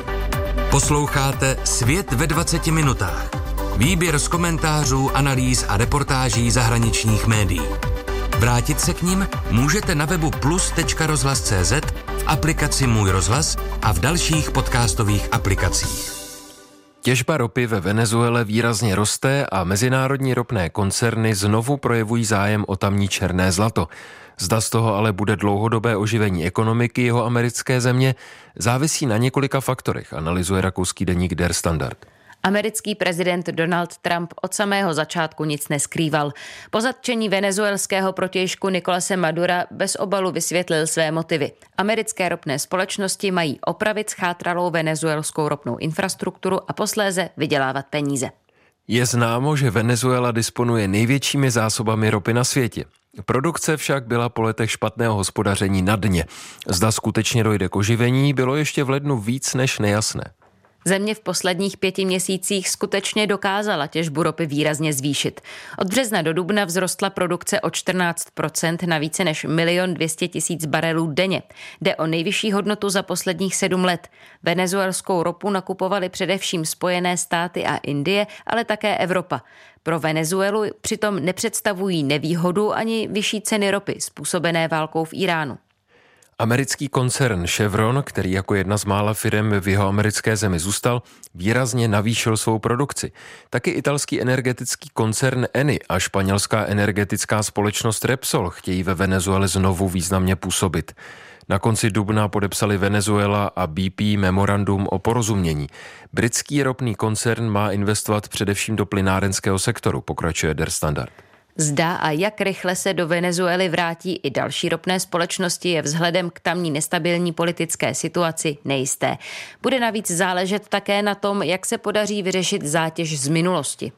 Posloucháte Svět ve dvaceti minutách. Výběr z komentářů, analýz a reportáží zahraničních médií. Vrátit se k nim můžete na webu plus tečka rozhlas tečka cé zet, v aplikaci Můj rozhlas a v dalších podcastových aplikacích. Těžba ropy ve Venezuele výrazně roste a mezinárodní ropné koncerny znovu projevují zájem o tamní černé zlato. Zda z toho ale bude dlouhodobé oživení ekonomiky jeho americké země, závisí na několika faktorech, analyzuje rakouský deník Der Standard. Americký prezident Donald Trump od samého začátku nic neskrýval. Po zatčení venezuelského protějšku Nicolase Madura bez obalu vysvětlil své motivy. Americké ropné společnosti mají opravit schátralou venezuelskou ropnou infrastrukturu a posléze vydělávat peníze. Je známo, že Venezuela disponuje největšími zásobami ropy na světě. Produkce však byla po letech špatného hospodaření na dně. Zda skutečně dojde k oživení, bylo ještě v lednu víc než nejasné. Země v posledních pěti měsících skutečně dokázala těžbu ropy výrazně zvýšit. Od března do dubna vzrostla produkce o čtrnáct procent na více než milion dvě stě tisíc barelů denně. Jde o nejvyšší hodnotu za posledních sedm let. Venezuelskou ropu nakupovaly především Spojené státy a Indie, ale také Evropa. Pro Venezuelu přitom nepředstavují nevýhodu ani vyšší ceny ropy způsobené válkou v Iránu. Americký koncern Chevron, který jako jedna z mála firem v jeho americké zemi zůstal, výrazně navýšil svou produkci. Taky italský energetický koncern Eni a španělská energetická společnost Repsol chtějí ve Venezuele znovu významně působit. Na konci dubna podepsali Venezuela a B P memorandum o porozumění. Britský ropný koncern má investovat především do plynárenského sektoru, pokračuje Der Standard. Zda a jak rychle se do Venezuely vrátí i další ropné společnosti je vzhledem k tamní nestabilní politické situaci nejisté. Bude navíc záležet také na tom, jak se podaří vyřešit zátěž z minulosti.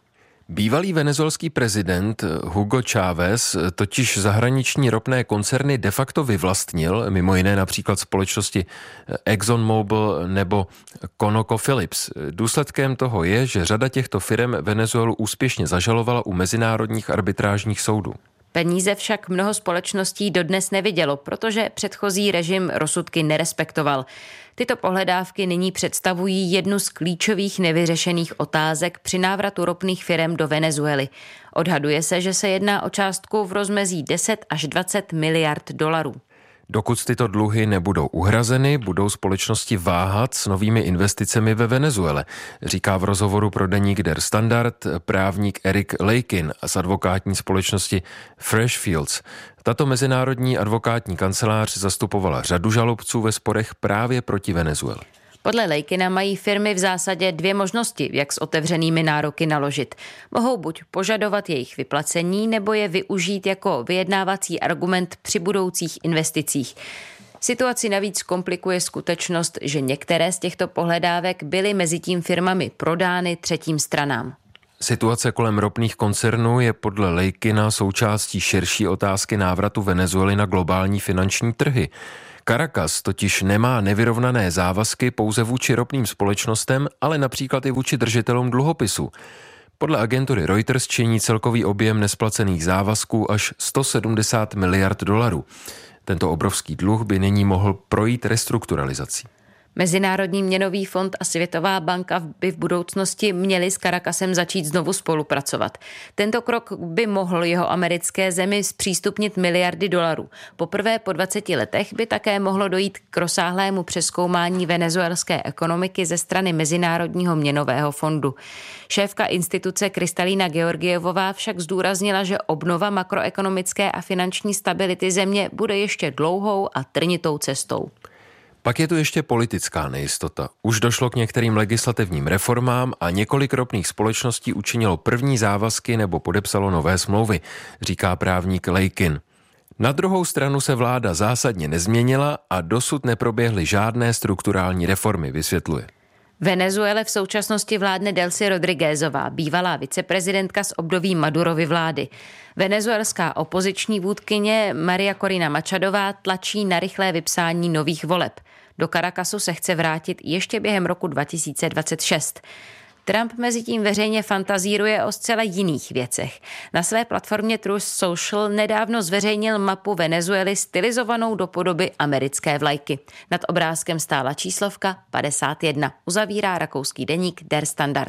Bývalý venezuelský prezident Hugo Chávez totiž zahraniční ropné koncerny de facto vyvlastnil, mimo jiné například společnosti ExxonMobil nebo ConocoPhillips. Důsledkem toho je, že řada těchto firem Venezuelu úspěšně zažalovala u mezinárodních arbitrážních soudů. Peníze však mnoho společností dodnes nevidělo, protože předchozí režim rozsudky nerespektoval. Tyto pohledávky nyní představují jednu z klíčových nevyřešených otázek při návratu ropných firem do Venezuely. Odhaduje se, že se jedná o částku v rozmezí deset až dvacet miliard dolarů. Dokud tyto dluhy nebudou uhrazeny, budou společnosti váhat s novými investicemi ve Venezuele, říká v rozhovoru pro deník Der Standard právník Eric Leikin z advokátní společnosti Freshfields. Tato mezinárodní advokátní kancelář zastupovala řadu žalobců ve sporech právě proti Venezuele. Podle Leikina mají firmy v zásadě dvě možnosti, jak s otevřenými nároky naložit. Mohou buď požadovat jejich vyplacení, nebo je využít jako vyjednávací argument při budoucích investicích. Situaci navíc komplikuje skutečnost, že některé z těchto pohledávek byly mezitím firmami prodány třetím stranám. Situace kolem ropných koncernů je podle Leikina součástí širší otázky návratu Venezuely na globální finanční trhy. Caracas totiž nemá nevyrovnané závazky pouze vůči ropným společnostem, ale například i vůči držitelům dluhopisu. Podle agentury Reuters činí celkový objem nesplacených závazků až sto sedmdesát miliard dolarů. Tento obrovský dluh by nyní mohl projít restrukturalizací. Mezinárodní měnový fond a Světová banka by v budoucnosti měli s Caracasem začít znovu spolupracovat. Tento krok by mohl jeho americké zemi zpřístupnit miliardy dolarů. Poprvé po dvaceti letech by také mohlo dojít k rozsáhlému přezkoumání venezuelské ekonomiky ze strany Mezinárodního měnového fondu. Šéfka instituce Kristalína Georgievová však zdůraznila, že obnova makroekonomické a finanční stability země bude ještě dlouhou a trnitou cestou. Pak je tu ještě politická nejistota. Už došlo k některým legislativním reformám a několik ropných společností učinilo první závazky nebo podepsalo nové smlouvy, říká právník Leikin. Na druhou stranu se vláda zásadně nezměnila a dosud neproběhly žádné strukturální reformy, vysvětluje. Venezuele v současnosti vládne Delcy Rodriguezová, bývalá viceprezidentka z období Madurovy vlády. Venezuelská opoziční vůdkyně Maria Corina Machadová tlačí na rychlé vypsání nových voleb. Do Caracasu se chce vrátit ještě během roku dva tisíce dvacet šest. Trump mezitím veřejně fantazíruje o zcela jiných věcech. Na své platformě Truth Social nedávno zveřejnil mapu Venezuely stylizovanou do podoby americké vlajky. Nad obrázkem stála číslovka padesát jedna. Uzavírá rakouský deník Der Standard.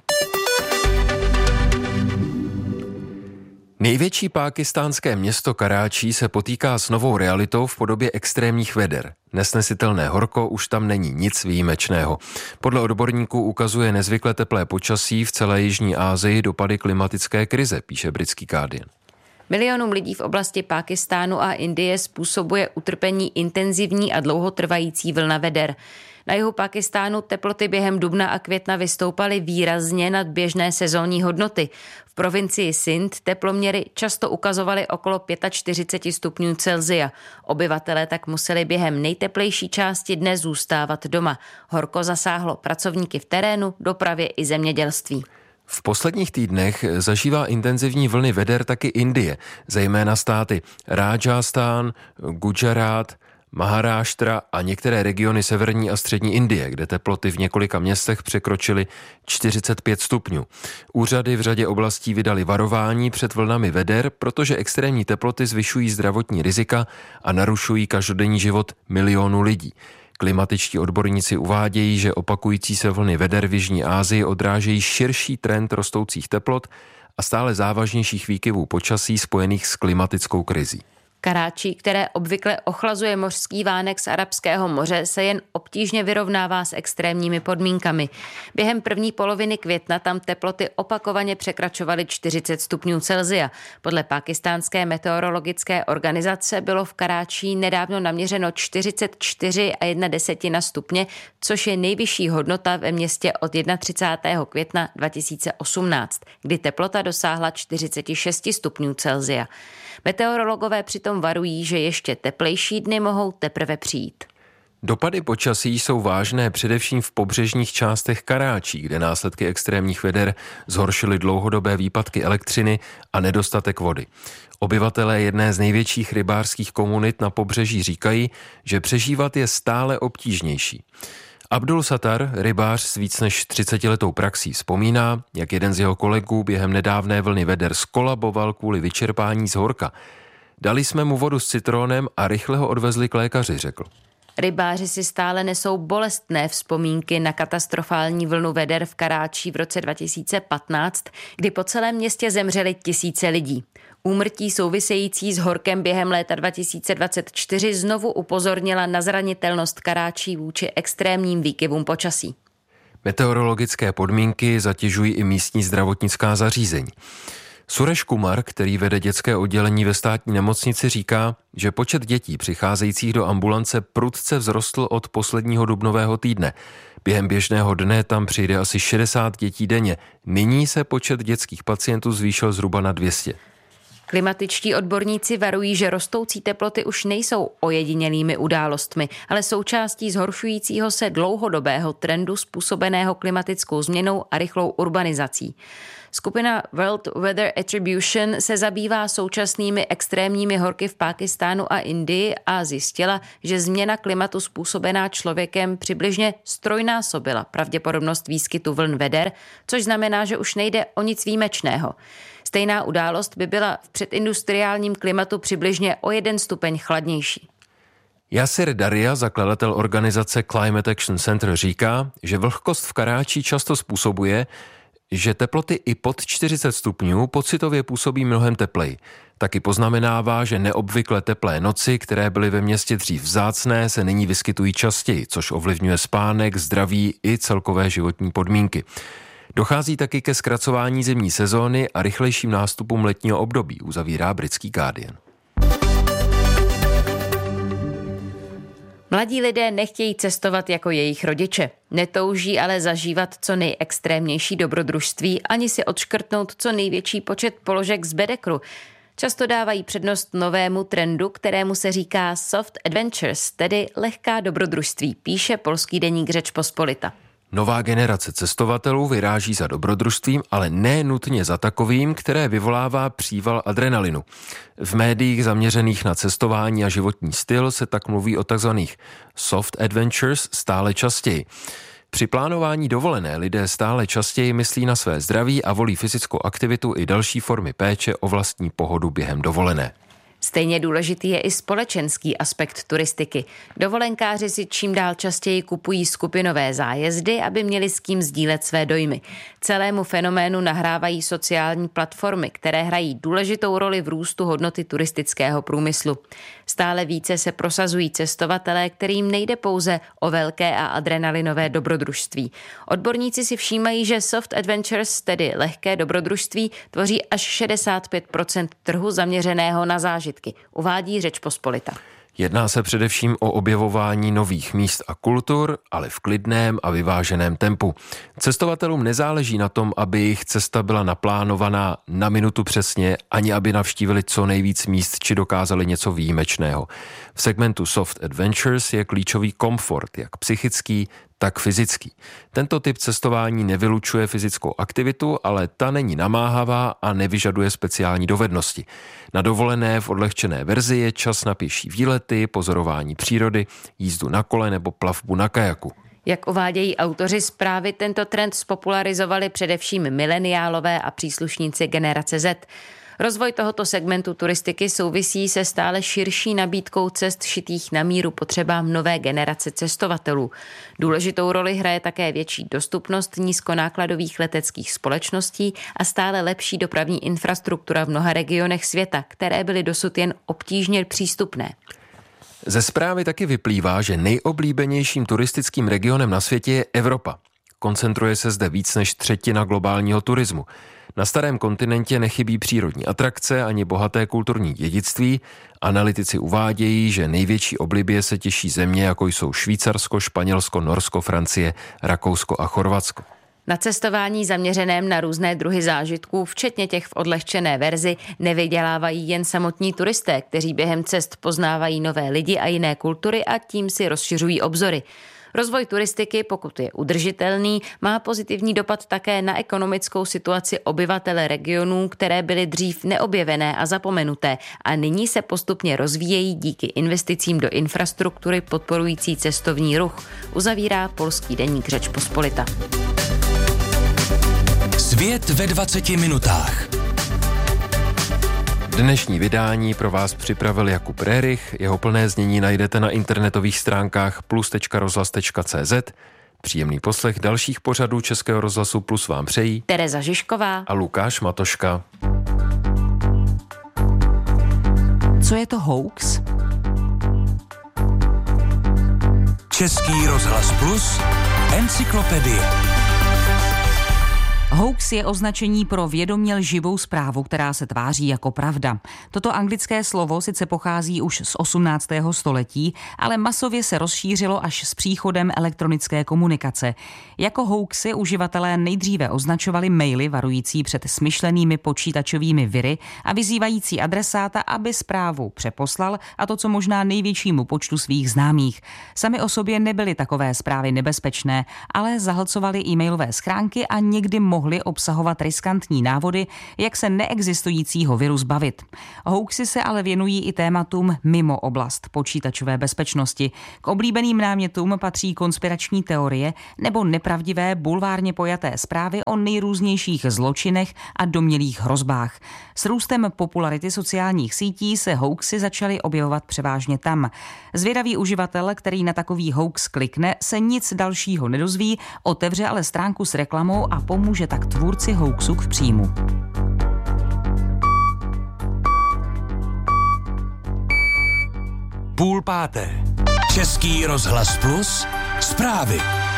Největší pákistánské město Karáčí se potýká s novou realitou v podobě extrémních veder. Nesnesitelné horko už tam není nic výjimečného. Podle odborníků ukazuje nezvykle teplé počasí v celé Jižní Asii dopady klimatické krize, píše britský Guardian. Milionům lidí v oblasti Pákistánu a Indie způsobuje utrpení intenzivní a dlouhotrvající vlna veder. Na jihu Pákistánu teploty během dubna a května vystoupaly výrazně nad běžné sezónní hodnoty. V provincii Sindh teploměry často ukazovaly okolo čtyřicet pět stupňů Celsia. Obyvatelé tak museli během nejteplejší části dne zůstávat doma. Horko zasáhlo pracovníky v terénu, dopravě i zemědělství. V posledních týdnech zažívá intenzivní vlny veder taky Indie, zejména státy Rajasthan, Gujarat, Maharashtra a některé regiony severní a střední Indie, kde teploty v několika městech překročily čtyřicet pět stupňů. Úřady v řadě oblastí vydali varování před vlnami veder, protože extrémní teploty zvyšují zdravotní rizika a narušují každodenní život milionů lidí. Klimatičtí odborníci uvádějí, že opakující se vlny veder v Jižní Asii odrážejí širší trend rostoucích teplot a stále závažnějších výkyvů počasí spojených s klimatickou krizí. Karáčí, které obvykle ochlazuje mořský vánek z Arabského moře, se jen obtížně vyrovnává s extrémními podmínkami. Během první poloviny května tam teploty opakovaně překračovaly čtyřicet stupňů Celsia. Podle pákistánské meteorologické organizace bylo v Karáčí nedávno naměřeno čtyřicet čtyři a jedna desetina stupně, což je nejvyšší hodnota ve městě od třicátého prvního května dva tisíce osmnáct, kdy teplota dosáhla čtyřicet šest stupňů Celsia. Meteorologové přitom varují, že ještě teplejší dny mohou teprve přijít. Dopady počasí jsou vážné především v pobřežních částech Karáčí, kde následky extrémních veder zhoršily dlouhodobé výpadky elektřiny a nedostatek vody. Obyvatelé jedné z největších rybářských komunit na pobřeží říkají, že přežívat je stále obtížnější. Abdul Sattar, rybář s víc než třicetiletou praxí, vzpomíná, jak jeden z jeho kolegů během nedávné vlny veder skolaboval kvůli vyčerpání z horka. Dali jsme mu vodu s citronem a rychle ho odvezli k lékaři, řekl. Rybáři si stále nesou bolestné vzpomínky na katastrofální vlnu veder v Karáčí v roce dva tisíce patnáct, kdy po celém městě zemřely tisíce lidí. Úmrtí související s horkem během léta dva tisíce dvacet čtyři znovu upozornila na zranitelnost Karáčí vůči extrémním výkyvům počasí. Meteorologické podmínky zatěžují i místní zdravotnická zařízení. Suresh Kumar, který vede dětské oddělení ve státní nemocnici, říká, že počet dětí přicházejících do ambulance prudce vzrostl od posledního dubnového týdne. Během běžného dne tam přijde asi šedesát dětí denně. Nyní se počet dětských pacientů zvýšil zhruba na dvě stě. Klimatičtí odborníci varují, že rostoucí teploty už nejsou ojedinělými událostmi, ale součástí zhoršujícího se dlouhodobého trendu způsobeného klimatickou změnou a rychlou urbanizací. Skupina World Weather Attribution se zabývá současnými extrémními horky v Pákistánu a Indii a zjistila, že změna klimatu způsobená člověkem přibližně strojnásobila pravděpodobnost výskytu vln veder, což znamená, že už nejde o nic výjimečného. Stejná událost by byla v předindustriálním klimatu přibližně o jeden stupeň chladnější. Yasir Daria, zakladatel organizace Climate Action Center, říká, že vlhkost v Karáčí často způsobuje, že teploty i pod čtyřicet stupňů pocitově působí mnohem tepleji. Taky poznamenává, že neobvykle teplé noci, které byly ve městě dřív vzácné, se nyní vyskytují častěji, což ovlivňuje spánek, zdraví i celkové životní podmínky. Dochází taky ke zkracování zimní sezóny a rychlejším nástupům letního období, uzavírá britský Guardian. Mladí lidé nechtějí cestovat jako jejich rodiče. Netouží ale zažívat co nejextrémnější dobrodružství ani si odškrtnout co největší počet položek z bedekru. Často dávají přednost novému trendu, kterému se říká soft adventures, tedy lehká dobrodružství, píše polský deník Řeč Pospolita. Nová generace cestovatelů vyráží za dobrodružstvím, ale ne nutně za takovým, které vyvolává příval adrenalinu. V médiích zaměřených na cestování a životní styl se tak mluví o takzvaných soft adventures stále častěji. Při plánování dovolené lidé stále častěji myslí na své zdraví a volí fyzickou aktivitu i další formy péče o vlastní pohodu během dovolené. Stejně důležitý je i společenský aspekt turistiky. Dovolenkáři si čím dál častěji kupují skupinové zájezdy, aby měli s kým sdílet své dojmy. Celému fenoménu nahrávají sociální platformy, které hrají důležitou roli v růstu hodnoty turistického průmyslu. Stále více se prosazují cestovatelé, kterým nejde pouze o velké a adrenalinové dobrodružství. Odborníci si všímají, že soft adventures, tedy lehké dobrodružství, tvoří až šedesát pět procent trhu zaměřeného na zážitky, uvádí Řeč Pospolita. Jedná se především o objevování nových míst a kultur, ale v klidném a vyváženém tempu. Cestovatelům nezáleží na tom, aby jejich cesta byla naplánovaná na minutu přesně, ani aby navštívili co nejvíc míst či dokázali něco výjimečného. V segmentu Soft Adventures je klíčový komfort, jak psychický, tak fyzický. Tento typ cestování nevylučuje fyzickou aktivitu, ale ta není namáhavá a nevyžaduje speciální dovednosti. Na dovolené v odlehčené verzi je čas na pěší výlety, pozorování přírody, jízdu na kole nebo plavbu na kajaku. Jak uvádějí autoři zprávy, tento trend spopularizovali především mileniálové a příslušníci generace Z. Rozvoj tohoto segmentu turistiky souvisí se stále širší nabídkou cest šitých na míru potřebám nové generace cestovatelů. Důležitou roli hraje také větší dostupnost nízkonákladových leteckých společností a stále lepší dopravní infrastruktura v mnoha regionech světa, které byly dosud jen obtížně přístupné. Ze zprávy taky vyplývá, že nejoblíbenějším turistickým regionem na světě je Evropa. Koncentruje se zde víc než třetina globálního turismu. Na starém kontinentě nechybí přírodní atrakce ani bohaté kulturní dědictví. Analytici uvádějí, že největší oblibě se těší země, jako jsou Švýcarsko, Španělsko, Norsko, Francie, Rakousko a Chorvatsko. Na cestování zaměřeném na různé druhy zážitků, včetně těch v odlehčené verzi, nevydělávají jen samotní turisté, kteří během cest poznávají nové lidi a jiné kultury a tím si rozšiřují obzory. Rozvoj turistiky, pokud je udržitelný, má pozitivní dopad také na ekonomickou situaci obyvatel regionů, které byly dřív neobjevené a zapomenuté a nyní se postupně rozvíjejí díky investicím do infrastruktury podporující cestovní ruch, uzavírá polský deník Řeč Pospolita. Svět ve dvaceti minutách. Dnešní vydání pro vás připravil Jakub Rerich. Jeho plné znění najdete na internetových stránkách plus tečka rozhlas tečka cé zet. Příjemný poslech dalších pořadů Českého rozhlasu Plus vám přejí Tereza Žižková a Lukáš Matoška. Co je to hoax? Český rozhlas Plus, encyklopedie. Hoax je označení pro vědomě lživou zprávu, která se tváří jako pravda. Toto anglické slovo sice pochází už z osmnáctého století, ale masově se rozšířilo až s příchodem elektronické komunikace. Jako hoaxy uživatelé nejdříve označovali maily varující před smyšlenými počítačovými viry a vyzývající adresáta, aby zprávu přeposlal, a to co možná největšímu počtu svých známých. Sami o sobě nebyly takové zprávy nebezpečné, ale zahlcovaly e-mailové schránky a někdy mohly mohly obsahovat riskantní návody, jak se neexistujícího viru zbavit. Hoaxy se ale věnují i tématům mimo oblast počítačové bezpečnosti. K oblíbeným námětům patří konspirační teorie nebo nepravdivé bulvárně pojaté zprávy o nejrůznějších zločinech a domnělých hrozbách. S růstem popularity sociálních sítí se hoaxy začaly objevovat převážně tam. Zvědavý uživatel, který na takový hoax klikne, se nic dalšího nedozví, otevře ale stránku s reklamou a pomůže tak tvůrci hoaxu k příjmu. Půl páté. Český rozhlas Plus. Zprávy.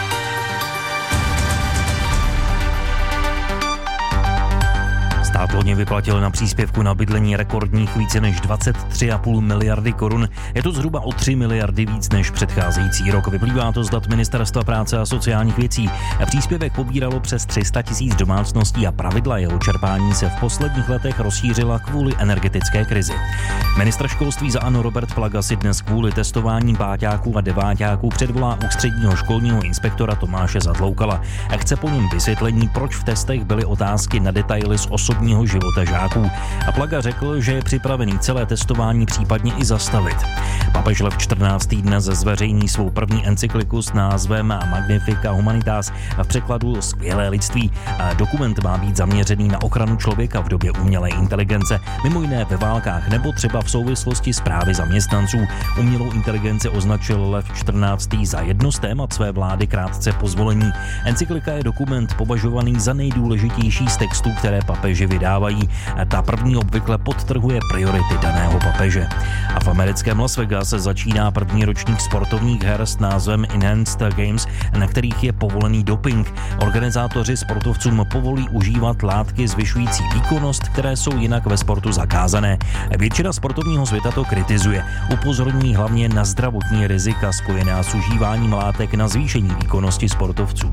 Stát loni vyplatil na příspěvku na bydlení rekordních více než dvacet tři celá pět miliardy korun. Je to zhruba o tři miliardy víc než předcházející rok. Vyplývá to z dat Ministerstva práce a sociálních věcí. Příspěvek pobíralo přes tři sta tisíc domácností a pravidla jeho čerpání se v posledních letech rozšířila kvůli energetické krizi. Ministr školství za ANO Robert Plaga si dnes kvůli testování páťáků a deváťáků předvolá ústředního školního inspektora Tomáše Zatloukala a chce po něm vysvětlení, proč v testech byly otázky na detaily z osobního života žáků. A Plaga řekl, že je připravený celé testování případně i zastavit. Papež Lev čtrnáctý dnes zveřejní svou první encykliku s názvem Magnifica Humanitas, v překladu Skvělé lidství. Dokument má být zaměřený na ochranu člověka v době umělé inteligence, mimo jiné ve válkách nebo třeba v souvislosti s právy zaměstnanců. Umělou inteligenci označil Lev čtrnáctý za jedno z témat své vlády krátce po zvolení. Encyklika je dokument považovaný za nejdůležitější z textů, které papeži vydávají. Ta první obvykle podtrhuje priority daného papeže. A v americkém Las Vegas se začíná první ročník sportovních her s názvem Enhanced Games, na kterých je povolený doping. Organizátoři sportovcům povolí užívat látky zvyšující výkonnost, které jsou jinak ve sportu zakázané. Většina sportovního světa to kritizuje. Upozorní hlavně na zdravotní rizika spojená s užíváním látek na zvýšení výkonnosti sportovců.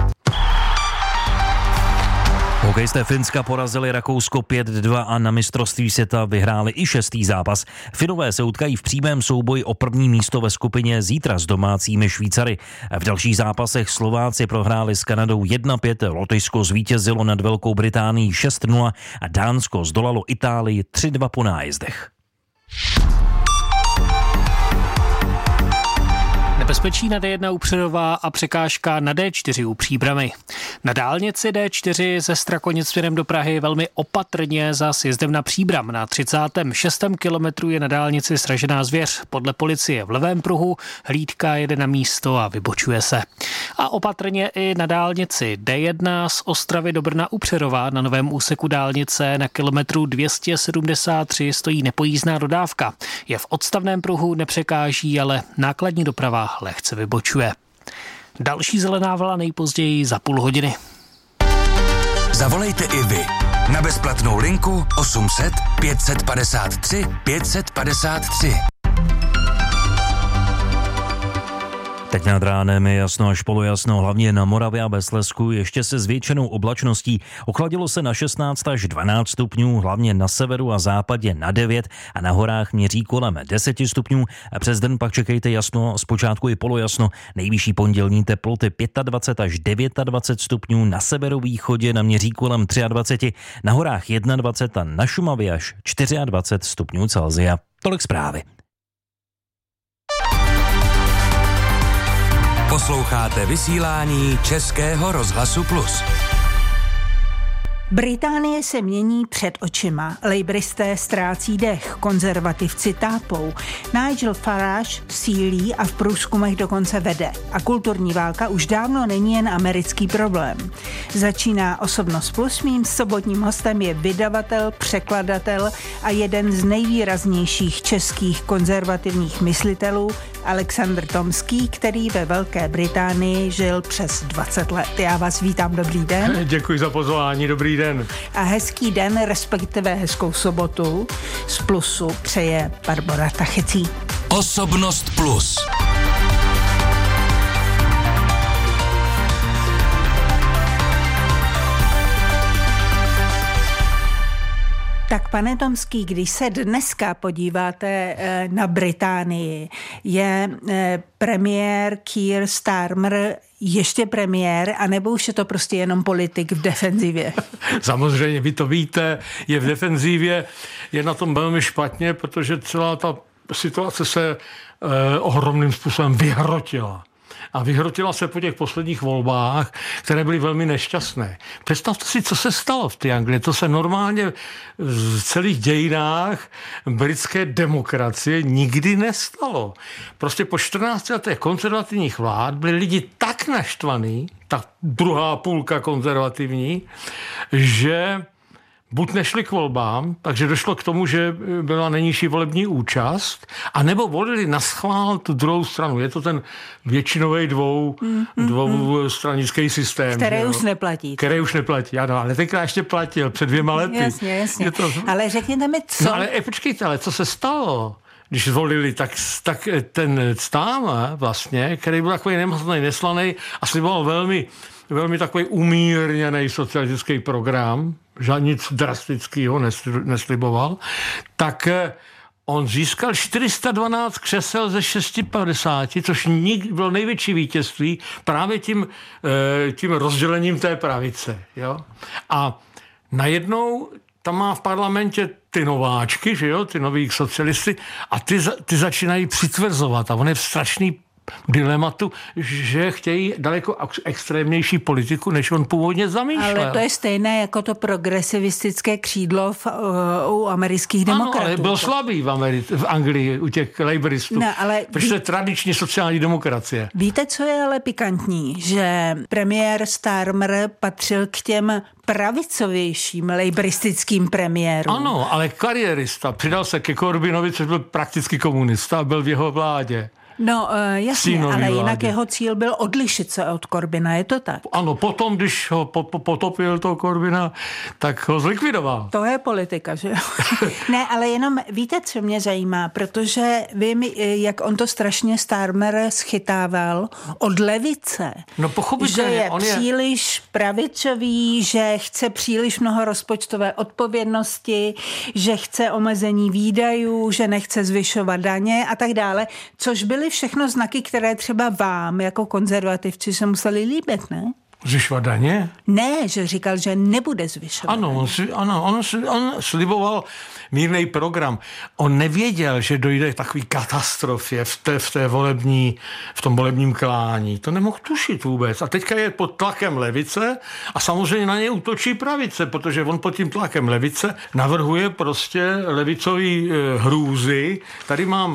Hokejisté Finska porazili Rakousko pět dva a na mistrovství světa vyhráli i šestý zápas. Finové se utkají v přímém souboji o první místo ve skupině zítra s domácími Švýcary. V dalších zápasech Slováci prohráli s Kanadou jedna pět, Lotyšsko zvítězilo nad Velkou Británií šest nula a Dánsko zdolalo Itálii tři dva po nájezdech. Nebezpečí na D jedna u Přerova a překážka na D čtyři u Příbrami. Na dálnici D čtyři ze Strakonic směrem do Prahy velmi opatrně za sjezdem na Příbram. Na třicátém šestém kilometru je na dálnici sražená zvěř. Podle policie v levém pruhu hlídka jede na místo a vybočuje se. A opatrně i na dálnici D jedna z Ostravy do Brna u Přerova na novém úseku dálnice na kilometru dvě stě sedmdesát tři stojí nepojízdná dodávka. Je v odstavném pruhu, nepřekáží, ale nákladní doprava lehce vybočuje. Další zelená vlna nejpozději za půl hodiny. Zavolejte i vy na bezplatnou linku osm set pět padesát tři pět padesát tři. Teď nad ránem je jasno až polojasno, hlavně na Moravě a ve Slezsku, ještě se zvětšenou oblačností. Ochladilo se na šestnáct až dvanáct stupňů, hlavně na severu a západě na devět a na horách měří kolem deset stupňů. A přes den pak čekejte jasno, zpočátku i polojasno. Nejvyšší pondělní teploty dvacet pět až dvacet devět stupňů, na severovýchodě naměří kolem dvacet tři, na horách dvacet jedna a na Šumavě až dvacet čtyři stupňů Celsia. Tolik zprávy. Posloucháte vysílání Českého rozhlasu Plus. Británie se mění před očima. Lejbristé ztrácí dech, konzervativci tápou. Nigel Farage sílí a v průzkumech dokonce vede. A kulturní válka už dávno není jen americký problém. Začíná Osobnost Plus. Mým sobotním hostem je vydavatel, překladatel a jeden z nejvýraznějších českých konzervativních myslitelů Alexandr Tomský, který ve Velké Británii žil přes dvacet let. Já vás vítám, dobrý den. Děkuji za pozvání, dobrý den. A hezký den, respektive hezkou sobotu z Plusu přeje Barbora Tachecí. Osobnost Plus. Tak pane Tomský, když se dneska podíváte na Británii, je premiér Keir Starmer ještě premiér, anebo už je to prostě jenom politik v defenzivě? Samozřejmě, vy to víte, je v defenzivě, je na tom velmi špatně, protože celá ta situace se eh, ohromným způsobem vyhrotila. A vyhrotila se po těch posledních volbách, které byly velmi nešťastné. Představte si, co se stalo v té Anglii. To se normálně v celých dějinách britské demokracie nikdy nestalo. Prostě po čtrnácti letech konzervativních vlád byli lidi tak naštvaný, ta druhá půlka konzervativní, že buď nešli k volbám, takže došlo k tomu, že byla nejnižší volební účast, anebo volili naschvál tu druhou stranu. Je to ten většinový dvou, mm, mm, dvoustranický systém. Které už neplatí. Které už neplatí, ano, ale tenkrát ještě platil před dvěma lety. Jasně, jasně. Je to... Ale řekněte mi, co... No ale e, počkejte, ale co se stalo? Když zvolili, tak, tak ten Starmer vlastně, který byl takový nemocný, neslaný a sliboval velmi, velmi takový umírněný socialistický program, že nic drastického nesliboval, tak on získal čtyři sta dvanáct křesel ze šest set padesáti, což bylo největší vítězství právě tím, tím rozdělením té pravice. Jo? A najednou tam má v parlamentě ty nováčky, že jo, ty nový socialisty, a ty, ty začínají přitvrzovat a on je strašný dilematu, že chtějí daleko extrémnější politiku, než on původně zamýšlel. Ale to je stejné jako to progresivistické křídlo v, u amerických demokratů. Ano, ale byl slabý v, Ameri- v Anglii u těch laboristů. No, ale protože to je tradiční sociální demokracie. Víte, co je ale pikantní? Že premiér Starmer patřil k těm pravicovějším laboristickým premiérům. Ano, ale kariérista. Přidal se ke Corbynovi, což byl prakticky komunista a byl v jeho vládě. No jasně, Sínový ale jinak vládě. Jeho cíl byl odlišit se od Corbyna, je to tak? Ano, potom, když ho po, po, potopil toho Corbyna, tak ho zlikvidoval. To je politika, že jo? Ne, ale jenom víte, co mě zajímá, protože vím, jak on to strašně Starmer schytával od levice. No pochopitelně. Že je on příliš je... pravicový, že chce příliš mnoho rozpočtové odpovědnosti, že chce omezení výdajů, že nechce zvyšovat daně a tak dále, což byly všechno znaky, které třeba vám jako konzervativci se museli líbit, ne? Zvyšovat daně? Ne, že říkal, že nebude zvyšovat. Ano, on, si, ano on, on sliboval mírný program. On nevěděl, že dojde k takový katastrofě v, té, v, té volební, v tom volebním klání. To nemohl tušit vůbec. A teďka je pod tlakem levice a samozřejmě na něj útočí pravice, protože on pod tím tlakem levice navrhuje prostě levicový e, hrůzy. Tady mám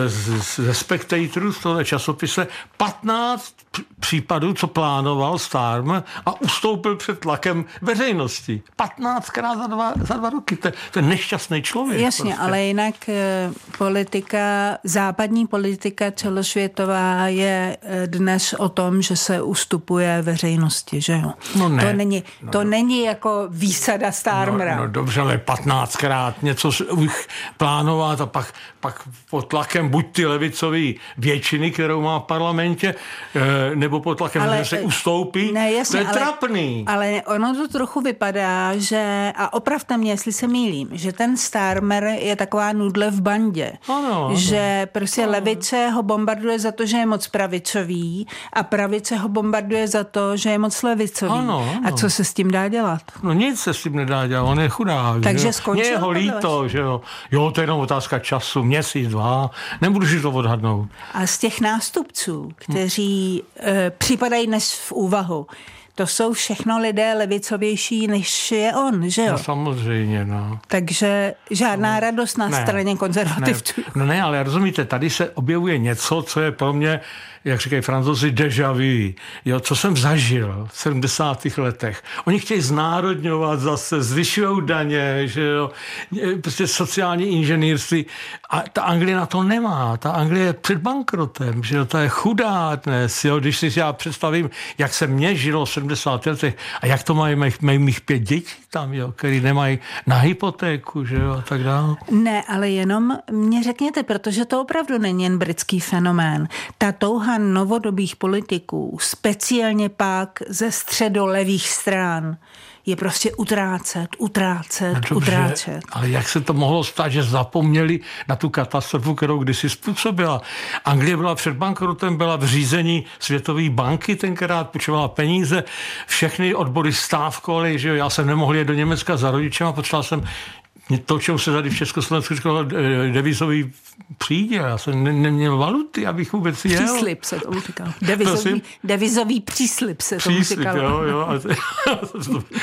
ze Spectatoru, z tohle časopise, patnáct případů, co plánoval Starmer a ustoupil před tlakem veřejnosti. patnáctkrát za dva, za dva roky. To, to je nešťastný člověk. Jasně, prostě. Ale jinak politika, západní politika celosvětová je dnes o tom, že se ustupuje veřejnosti, že jo? No ne. To není, to no, není jako výsada Starmera. No, no dobře, ale patnáctkrát něco plánovat a pak, pak pod tlakem tlakem buď ty levicové většiny, kterou má v parlamentě, nebo pod tlakem, ale, že se ustoupí. Ne, jasně, to je ale, trapný. Ale ono to trochu vypadá, že, a opravte mě, jestli se mýlím, že ten Starmer je taková nudle v bandě. Ano, ano. Že prostě ano. levice ho bombarduje za to, že je moc pravicový a pravice ho bombarduje za to, že je moc levicový. Ano, ano. A co se s tím dá dělat? No nic se s tím nedá dělat, on je chudák. Takže skončil. Mně je ho líto, že jo. Jo, to je jenom otázka času, měsíc, dva, nebudu si to odhadnout. A z těch nástupců, kteří hm. e, připadají dnes v úvahu, to jsou všechno lidé levicovější, než je on, že jo? No samozřejmě, no. Takže žádná no. radost na ne, straně konzervativců. Ne. No ne, ale rozumíte, tady se objevuje něco, co je pro mě, jak říkají Francouzi, déjà vu. Jo, co jsem zažil v sedmdesátých letech. Oni chtějí znárodňovat zase, zvyšují daně, že jo, prostě sociální inženýrství. A ta Anglie na to nemá. Ta Anglie je před bankrotem, že jo, ta je chudá dnes, jo. Když si já představím, jak se mně žilo v sedmdesátých letech a jak to mají mých, mých pět dětí tam, jo, který nemají na hypotéku, že jo, a tak dále. Ne, ale jenom mě řekněte, protože to opravdu není jen britský fenomén. Ta touha novodobých politiků, speciálně pak ze středolevých stran, je prostě utrácet, utrácet, no dobře, utrácet. Ale jak se to mohlo stát, že zapomněli na tu katastrofu, kterou kdysi způsobila? Anglie byla před bankrotem, byla v řízení Světové banky, tenkrát půjčovala peníze, všechny odbory stávkovaly, že jo, já jsem nemohl jít do Německa za rodičem a potřeboval jsem to, čemu se tady v Československu říkalo devizový příděl. Já jsem ne, neměl valuty, abych vůbec jel. Příslib se tomu říkal. Devizový, devizový příslib se tomu příslib, říkalo. Jo, jo.